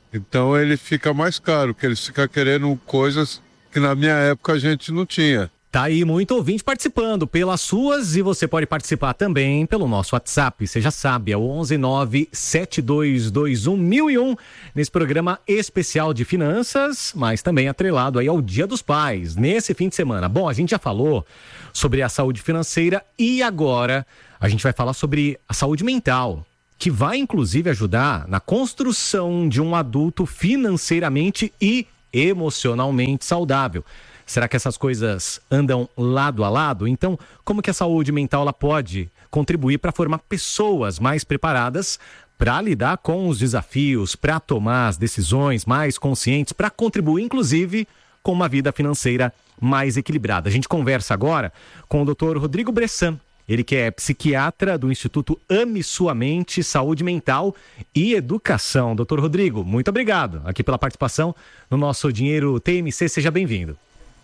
Então ele fica mais caro, porque eles ficam querendo coisas que na minha época a gente não tinha. Tá aí muito ouvinte participando pelas suas e você pode participar também pelo nosso WhatsApp. Você já sabe, é o onze nove sete dois dois um mil e um nesse programa especial de finanças, mas também atrelado aí ao Dia dos Pais, nesse fim de semana. Bom, a gente já falou sobre a saúde financeira e agora a gente vai falar sobre a saúde mental, que vai inclusive ajudar na construção de um adulto financeiramente e emocionalmente saudável. Será que essas coisas andam lado a lado? Então, como que a saúde mental ela pode contribuir para formar pessoas mais preparadas para lidar com os desafios, para tomar as decisões mais conscientes, para contribuir, inclusive, com uma vida financeira mais equilibrada? A gente conversa agora com o doutor Rodrigo Bressan. Ele que é psiquiatra do Instituto Ame Sua Mente, Saúde Mental e Educação. doutor Rodrigo, muito obrigado aqui pela participação no nosso Dinheiro T M C. Seja bem-vindo.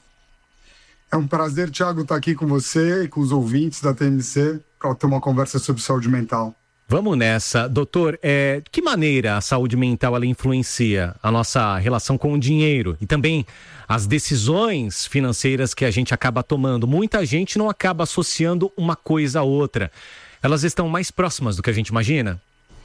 É um prazer, Thiago, estar aqui com você e com os ouvintes da T M C para ter uma conversa sobre saúde mental. Vamos nessa. Doutor, é, de que maneira a saúde mental ela influencia a nossa relação com o dinheiro e também as decisões financeiras que a gente acaba tomando? Muita gente não acaba associando uma coisa a outra. Elas estão mais próximas do que a gente imagina?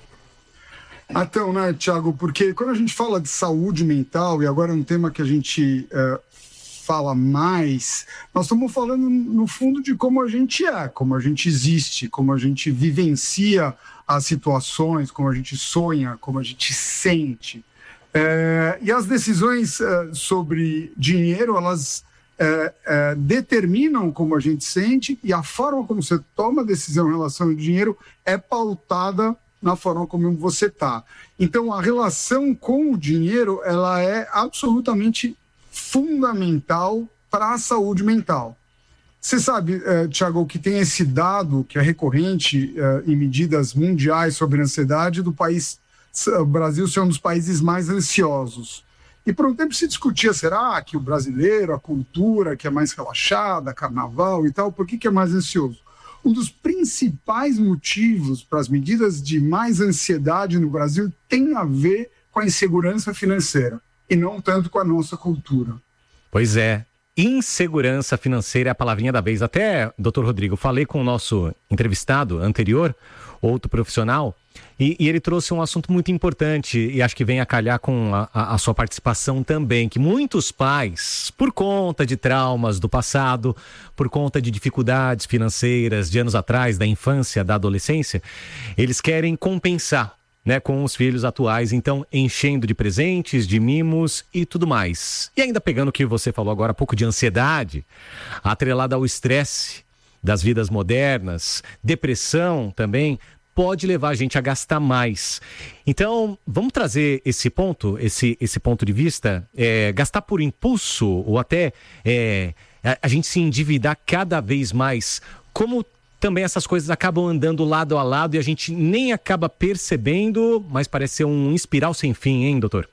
Então, né, Thiago, porque quando a gente fala de saúde mental, e agora é um tema que a gente é, fala mais, nós estamos falando, no fundo, de como a gente é, como a gente existe, como a gente vivencia as situações, como a gente sonha, como a gente sente. É, e as decisões é, sobre dinheiro, elas é, é, determinam como a gente sente, e a forma como você toma a decisão em relação ao dinheiro é pautada na forma como você está. Então, a relação com o dinheiro, ela é absolutamente fundamental para a saúde mental. Você sabe, eh, Thiago, que tem esse dado que é recorrente eh, em medidas mundiais sobre a ansiedade do país, o Brasil ser um dos países mais ansiosos. E por um tempo se discutia, será que o brasileiro, a cultura que é mais relaxada, carnaval e tal, por que, que é mais ansioso? Um dos principais motivos para as medidas de mais ansiedade no Brasil tem a ver com a insegurança financeira e não tanto com a nossa cultura. Pois é. Insegurança financeira é a palavrinha da vez. Até, doutor Rodrigo, falei com o nosso entrevistado anterior, outro profissional, e, e ele trouxe um assunto muito importante e acho que vem a calhar com a, a, a sua participação também, que muitos pais, por conta de traumas do passado, por conta de dificuldades financeiras de anos atrás, da infância, da adolescência, eles querem compensar, né, com os filhos atuais, então enchendo de presentes, de mimos e tudo mais. E ainda pegando o que você falou agora há pouco de ansiedade, atrelada ao estresse das vidas modernas, depressão também, pode levar a gente a gastar mais. Então, vamos trazer esse ponto, esse, esse ponto de vista, é, gastar por impulso ou até é, a, a gente se endividar cada vez mais, como também essas coisas acabam andando lado a lado e a gente nem acaba percebendo, mas parece ser um espiral sem fim, hein, doutor?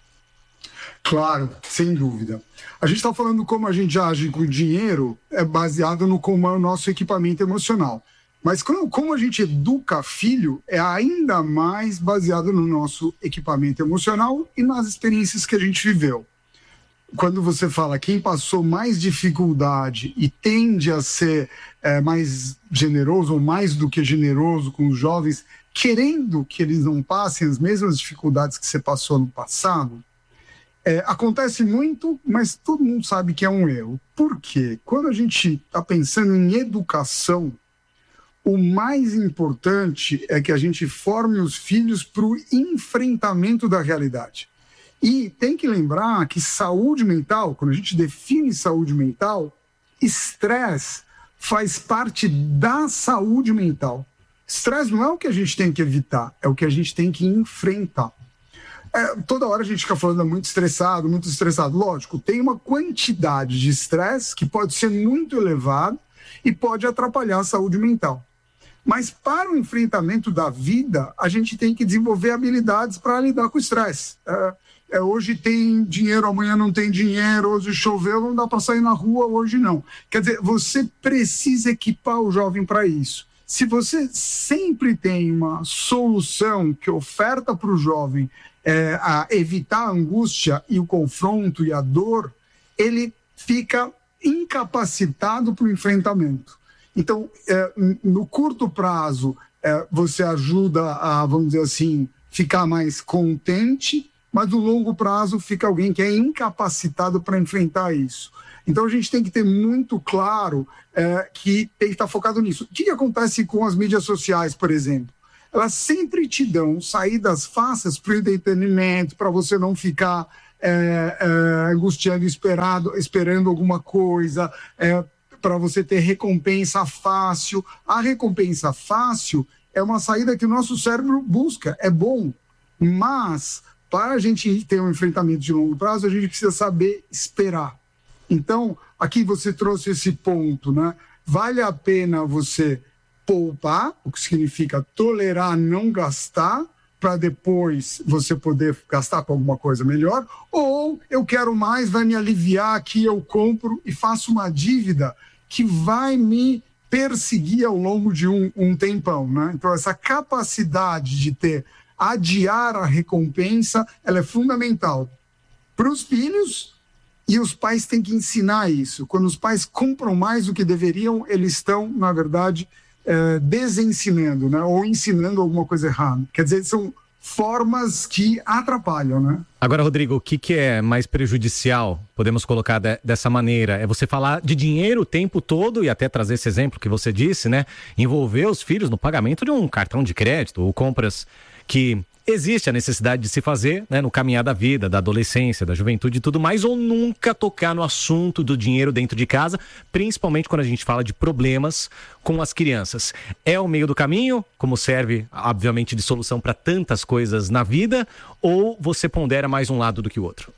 Claro, sem dúvida. A gente está falando como a gente age com o dinheiro, é baseado no como é o nosso equipamento emocional. Mas como, como a gente educa filho, é ainda mais baseado no nosso equipamento emocional e nas experiências que a gente viveu. Quando você fala quem passou mais dificuldade e tende a ser é, mais generoso ou mais do que generoso com os jovens, querendo que eles não passem as mesmas dificuldades que você passou no passado, é, acontece muito, mas todo mundo sabe que é um erro. Por quê? Quando a gente está pensando em educação, o mais importante é que a gente forme os filhos para o enfrentamento da realidade. E tem que lembrar que saúde mental, quando a gente define saúde mental, estresse faz parte da saúde mental. Estresse não é o que a gente tem que evitar, é o que a gente tem que enfrentar. É, toda hora a gente fica falando muito estressado, muito estressado. Lógico, tem uma quantidade de estresse que pode ser muito elevada e pode atrapalhar a saúde mental. Mas para o enfrentamento da vida, a gente tem que desenvolver habilidades para lidar com o estresse. É, É, hoje tem dinheiro, amanhã não tem dinheiro, hoje choveu, não dá para sair na rua, hoje não. Quer dizer, você precisa equipar o jovem para isso. Se você sempre tem uma solução que oferta para o jovem é, a evitar a angústia e o confronto e a dor, ele fica incapacitado para o enfrentamento. Então, é, no curto prazo, é, você ajuda a, vamos dizer assim, ficar mais contente, mas no longo prazo fica alguém que é incapacitado para enfrentar isso. Então, a gente tem que ter muito claro é, que tem que estar focado nisso. O que, que acontece com as mídias sociais, por exemplo? Elas sempre te dão saídas fáceis para o entretenimento, para você não ficar é, é, angustiando, esperado, esperando alguma coisa, é, para você ter recompensa fácil. A recompensa fácil é uma saída que o nosso cérebro busca, é bom, mas para a gente ter um enfrentamento de longo prazo, a gente precisa saber esperar. Então, aqui você trouxe esse ponto, né? Vale a pena você poupar, o que significa tolerar não gastar, para depois você poder gastar com alguma coisa melhor, ou eu quero mais, vai me aliviar aqui, eu compro e faço uma dívida que vai me perseguir ao longo de um, um tempão, né? Então, essa capacidade de ter, adiar a recompensa, ela é fundamental para os filhos, e os pais têm que ensinar isso. Quando os pais compram mais do que deveriam, eles estão, na verdade, é, desensinando, né? Ou ensinando alguma coisa errada. Quer dizer, são formas que atrapalham, né? Agora, Rodrigo, o que, que é mais prejudicial, podemos colocar de, dessa maneira? É você falar de dinheiro o tempo todo e até trazer esse exemplo que você disse, né? Envolver os filhos no pagamento de um cartão de crédito ou compras que existe a necessidade de se fazer, né, no caminhar da vida, da adolescência, da juventude e tudo mais, ou nunca tocar no assunto do dinheiro dentro de casa, principalmente quando a gente fala de problemas com as crianças. É o meio do caminho, como serve, obviamente, de solução para tantas coisas na vida, ou você pondera mais um lado do que o outro?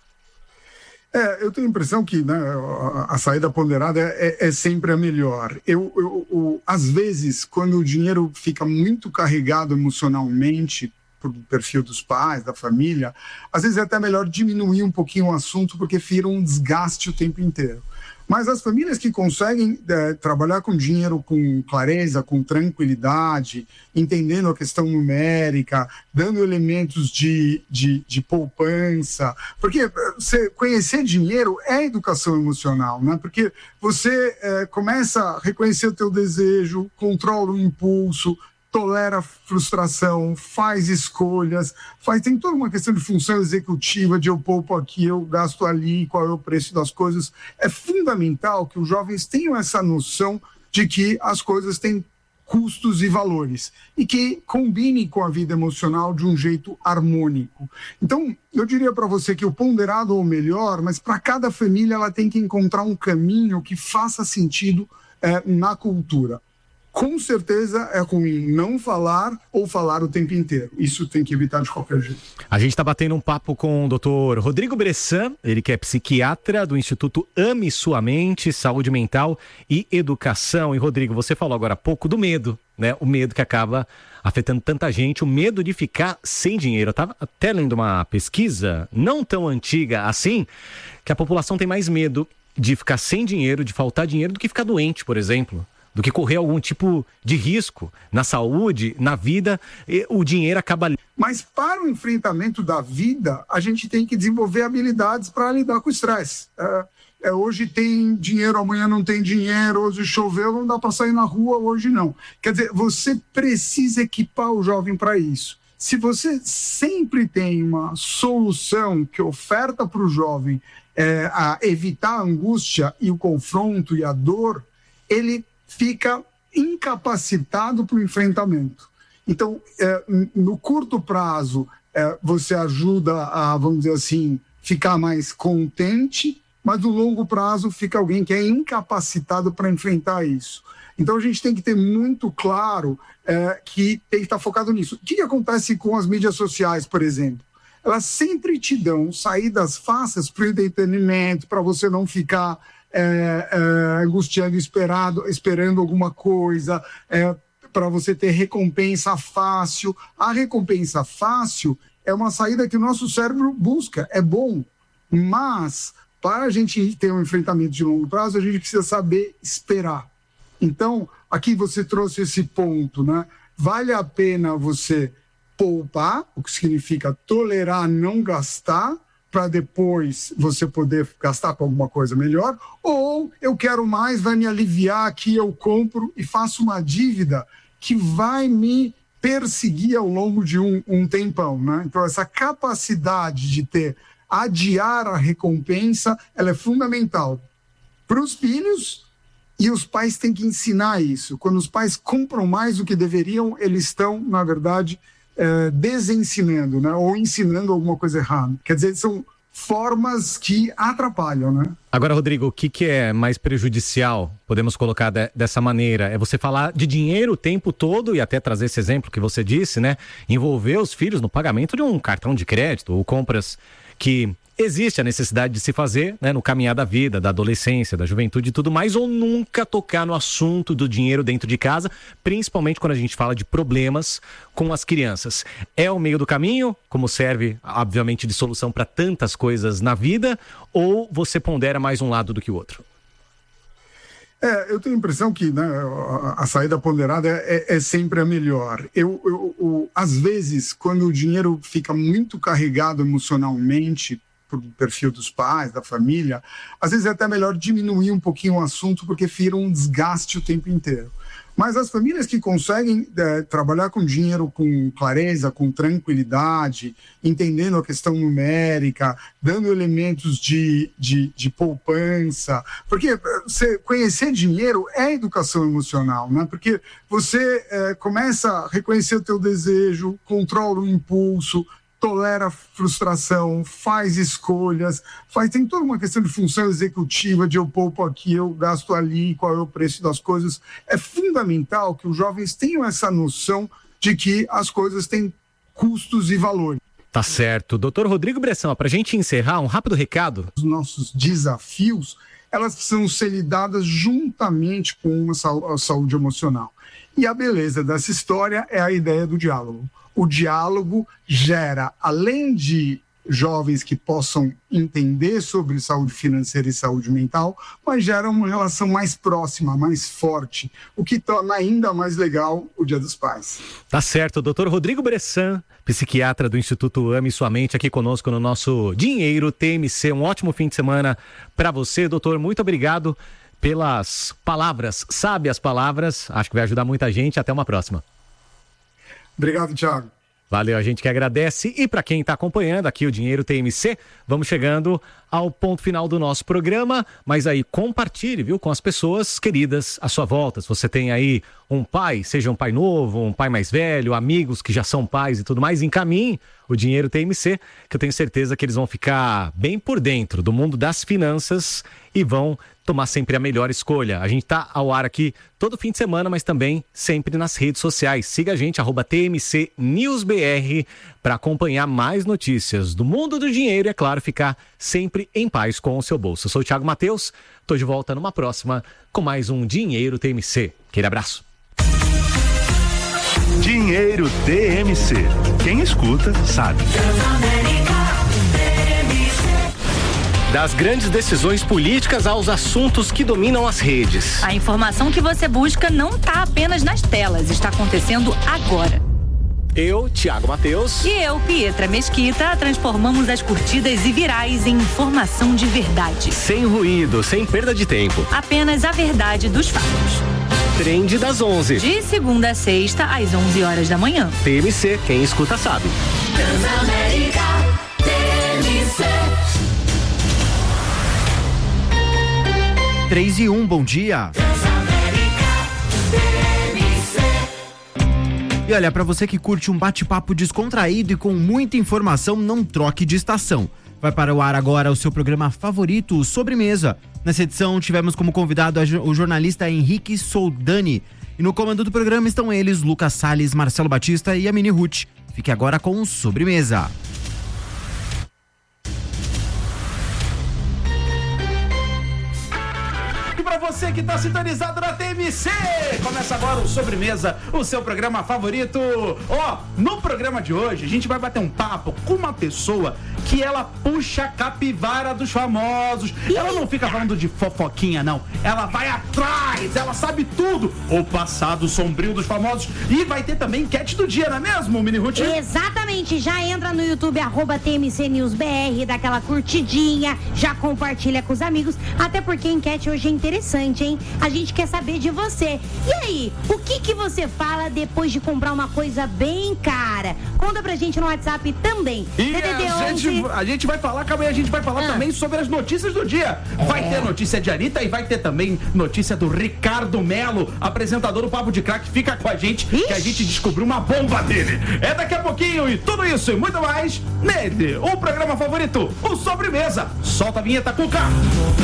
É, eu tenho a impressão que, né, a saída ponderada é, é sempre a melhor. Eu, eu, eu, às vezes, quando o dinheiro fica muito carregado emocionalmente, pro perfil dos pais, da família, às vezes é até melhor diminuir um pouquinho o assunto, porque vira um desgaste o tempo inteiro. Mas as famílias que conseguem é, trabalhar com dinheiro com clareza, com tranquilidade, entendendo a questão numérica, dando elementos de, de, de poupança, porque você conhecer dinheiro é educação emocional, né? Porque você é, começa a reconhecer o teu desejo, controla o impulso, tolera a frustração, faz escolhas, faz, tem toda uma questão de função executiva, de eu poupo aqui, eu gasto ali, qual é o preço das coisas. É fundamental que os jovens tenham essa noção de que as coisas têm custos e valores e que combine com a vida emocional de um jeito harmônico. Então, eu diria para você que o ponderado é o melhor, mas para cada família ela tem que encontrar um caminho que faça sentido é, na cultura. Com certeza é ruim não falar ou falar o tempo inteiro. Isso tem que evitar de qualquer jeito. A gente está batendo um papo com o doutor Rodrigo Bressan, ele que é psiquiatra do Instituto Ame Sua Mente, Saúde Mental e Educação. E, Rodrigo, você falou agora há pouco do medo, né? O medo que acaba afetando tanta gente, o medo de ficar sem dinheiro. Eu estava até lendo uma pesquisa, não tão antiga assim, que a população tem mais medo de ficar sem dinheiro, de faltar dinheiro, do que ficar doente, por exemplo. Do que correr algum tipo de risco na saúde, na vida, o dinheiro acaba ali. Mas para o enfrentamento da vida, a gente tem que desenvolver habilidades para lidar com o estresse. É, é, hoje tem dinheiro, amanhã não tem dinheiro, hoje choveu, não dá para sair na rua, hoje não. Quer dizer, você precisa equipar o jovem para isso. Se você sempre tem uma solução que oferta para o jovem é, a evitar a angústia e o confronto e a dor, ele fica incapacitado para o enfrentamento. Então, é, no curto prazo, é, você ajuda a, vamos dizer assim, ficar mais contente, mas no longo prazo fica alguém que é incapacitado para enfrentar isso. Então, a gente tem que ter muito claro é, que tem que estar focado nisso. O que, que acontece com as mídias sociais, por exemplo? Elas sempre te dão saídas fáceis para o entretenimento, para você não ficar É, é, angustiando, esperado, esperando alguma coisa, é, para você ter recompensa fácil. A recompensa fácil é uma saída que o nosso cérebro busca, é bom, mas para a gente ter um enfrentamento de longo prazo, a gente precisa saber esperar. Então, aqui você trouxe esse ponto, né? Vale a pena você poupar, o que significa tolerar não gastar, para depois você poder gastar com alguma coisa melhor, ou eu quero mais, vai me aliviar aqui, eu compro e faço uma dívida que vai me perseguir ao longo de um, um tempão, né? Então, essa capacidade de ter, adiar a recompensa, ela é fundamental para os filhos, e os pais têm que ensinar isso. Quando os pais compram mais do que deveriam, eles estão, na verdade, É, desensinando, né? Ou ensinando alguma coisa errada. Quer dizer, são formas que atrapalham, né? Agora, Rodrigo, o que, que é mais prejudicial, podemos colocar de, dessa maneira? É você falar de dinheiro o tempo todo e até trazer esse exemplo que você disse, né? Envolver os filhos no pagamento de um cartão de crédito ou compras que existe a necessidade de se fazer, né, no caminhar da vida, da adolescência, da juventude e tudo mais, ou nunca tocar no assunto do dinheiro dentro de casa, principalmente quando a gente fala de problemas com as crianças. É o meio do caminho, como serve, obviamente, de solução para tantas coisas na vida, ou você pondera mais um lado do que o outro? É, eu tenho a impressão que, né, a, a saída ponderada é, é sempre a melhor. Eu, eu, eu, às vezes, quando o dinheiro fica muito carregado emocionalmente para o perfil dos pais, da família, às vezes é até melhor diminuir um pouquinho o assunto, porque vira um desgaste o tempo inteiro. Mas as famílias que conseguem é, trabalhar com dinheiro com clareza, com tranquilidade, entendendo a questão numérica, dando elementos de, de, de poupança, porque você conhecer dinheiro é educação emocional, né? Porque você é, começa a reconhecer o teu desejo, controla o impulso, tolera a frustração, faz escolhas, faz, tem toda uma questão de função executiva, de eu poupo aqui, eu gasto ali, qual é o preço das coisas. É fundamental que os jovens tenham essa noção de que as coisas têm custos e valores. Tá certo. doutor Rodrigo Bressan, para a gente encerrar, um rápido recado. Os nossos desafios, elas precisam ser lidadas juntamente com a saúde emocional. E a beleza dessa história é a ideia do diálogo. O diálogo gera, além de jovens que possam entender sobre saúde financeira e saúde mental, mas gera uma relação mais próxima, mais forte, o que torna ainda mais legal o Dia dos Pais. Tá certo, doutor Rodrigo Bressan, psiquiatra do Instituto Ame Sua Mente, aqui conosco no nosso Dinheiro T M C. Um ótimo fim de semana para você, doutor. Muito obrigado pelas palavras, sábias palavras. Acho que vai ajudar muita gente. Até uma próxima. Obrigado, Thiago. Valeu, a gente que agradece. E para quem está acompanhando aqui o Dinheiro T M C, vamos chegando ao ponto final do nosso programa. Mas aí compartilhe, viu, com as pessoas queridas à sua volta. Se você tem aí um pai, seja um pai novo, um pai mais velho, amigos que já são pais e tudo mais, encaminhe o Dinheiro T M C, que eu tenho certeza que eles vão ficar bem por dentro do mundo das finanças e vão tomar sempre a melhor escolha. A gente está ao ar aqui todo fim de semana, mas também sempre nas redes sociais. Siga a gente, arroba T M C News B R, para acompanhar mais notícias do mundo do dinheiro e, é claro, ficar sempre em paz com o seu bolso. Eu sou o Thiago Matheus, estou de volta numa próxima com mais um Dinheiro T M C. Aquele abraço. Dinheiro T M C. Quem escuta, sabe. Das grandes decisões políticas aos assuntos que dominam as redes. A informação que você busca não está apenas nas telas, está acontecendo agora. Eu, Thiago Matheus. E eu, Pietra Mesquita, transformamos as curtidas e virais em informação de verdade. Sem ruído, sem perda de tempo. Apenas a verdade dos fatos. Trend das onze. De segunda a sexta, às onze horas da manhã. T M C, quem escuta sabe. Transamérica, T M C. três e um, bom dia. E olha, para você que curte um bate-papo descontraído e com muita informação, não troque de estação. Vai para o ar agora o seu programa favorito, Sobremesa. Nessa edição tivemos como convidado o jornalista Henrique Soldani. E no comando do programa estão eles, Lucas Salles, Marcelo Batista e a Mini Ruth. Fique agora com Sobremesa. E para você que está sintonizado na T M C. Começa agora o Sobremesa, o seu programa favorito. Ó, no programa de hoje, a gente vai bater um papo com uma pessoa que ela puxa a capivara dos famosos. Ela não fica falando de fofoquinha, não. Ela vai atrás, ela sabe tudo. O passado sombrio dos famosos. E vai ter também enquete do dia, não é mesmo, Mini Ruth? Exatamente. Já entra no YouTube, arroba T M C News B R, dá aquela curtidinha, já compartilha com os amigos. Até porque a enquete hoje é interessante, hein? A gente quer saber de você. E aí, o que que você fala depois de comprar uma coisa bem cara? Conta pra gente no WhatsApp também. E a gente, a gente vai falar, calma aí, a gente vai falar ah. também sobre as notícias do dia. Vai é. ter notícia de Anitta e vai ter também notícia do Ricardo Melo, apresentador do Papo de Crack. Fica com a gente, Ixi. que a gente descobriu uma bomba dele. É daqui a pouquinho e tudo isso e muito mais nele, o programa favorito, o Sobremesa. Solta a vinheta, Cuca.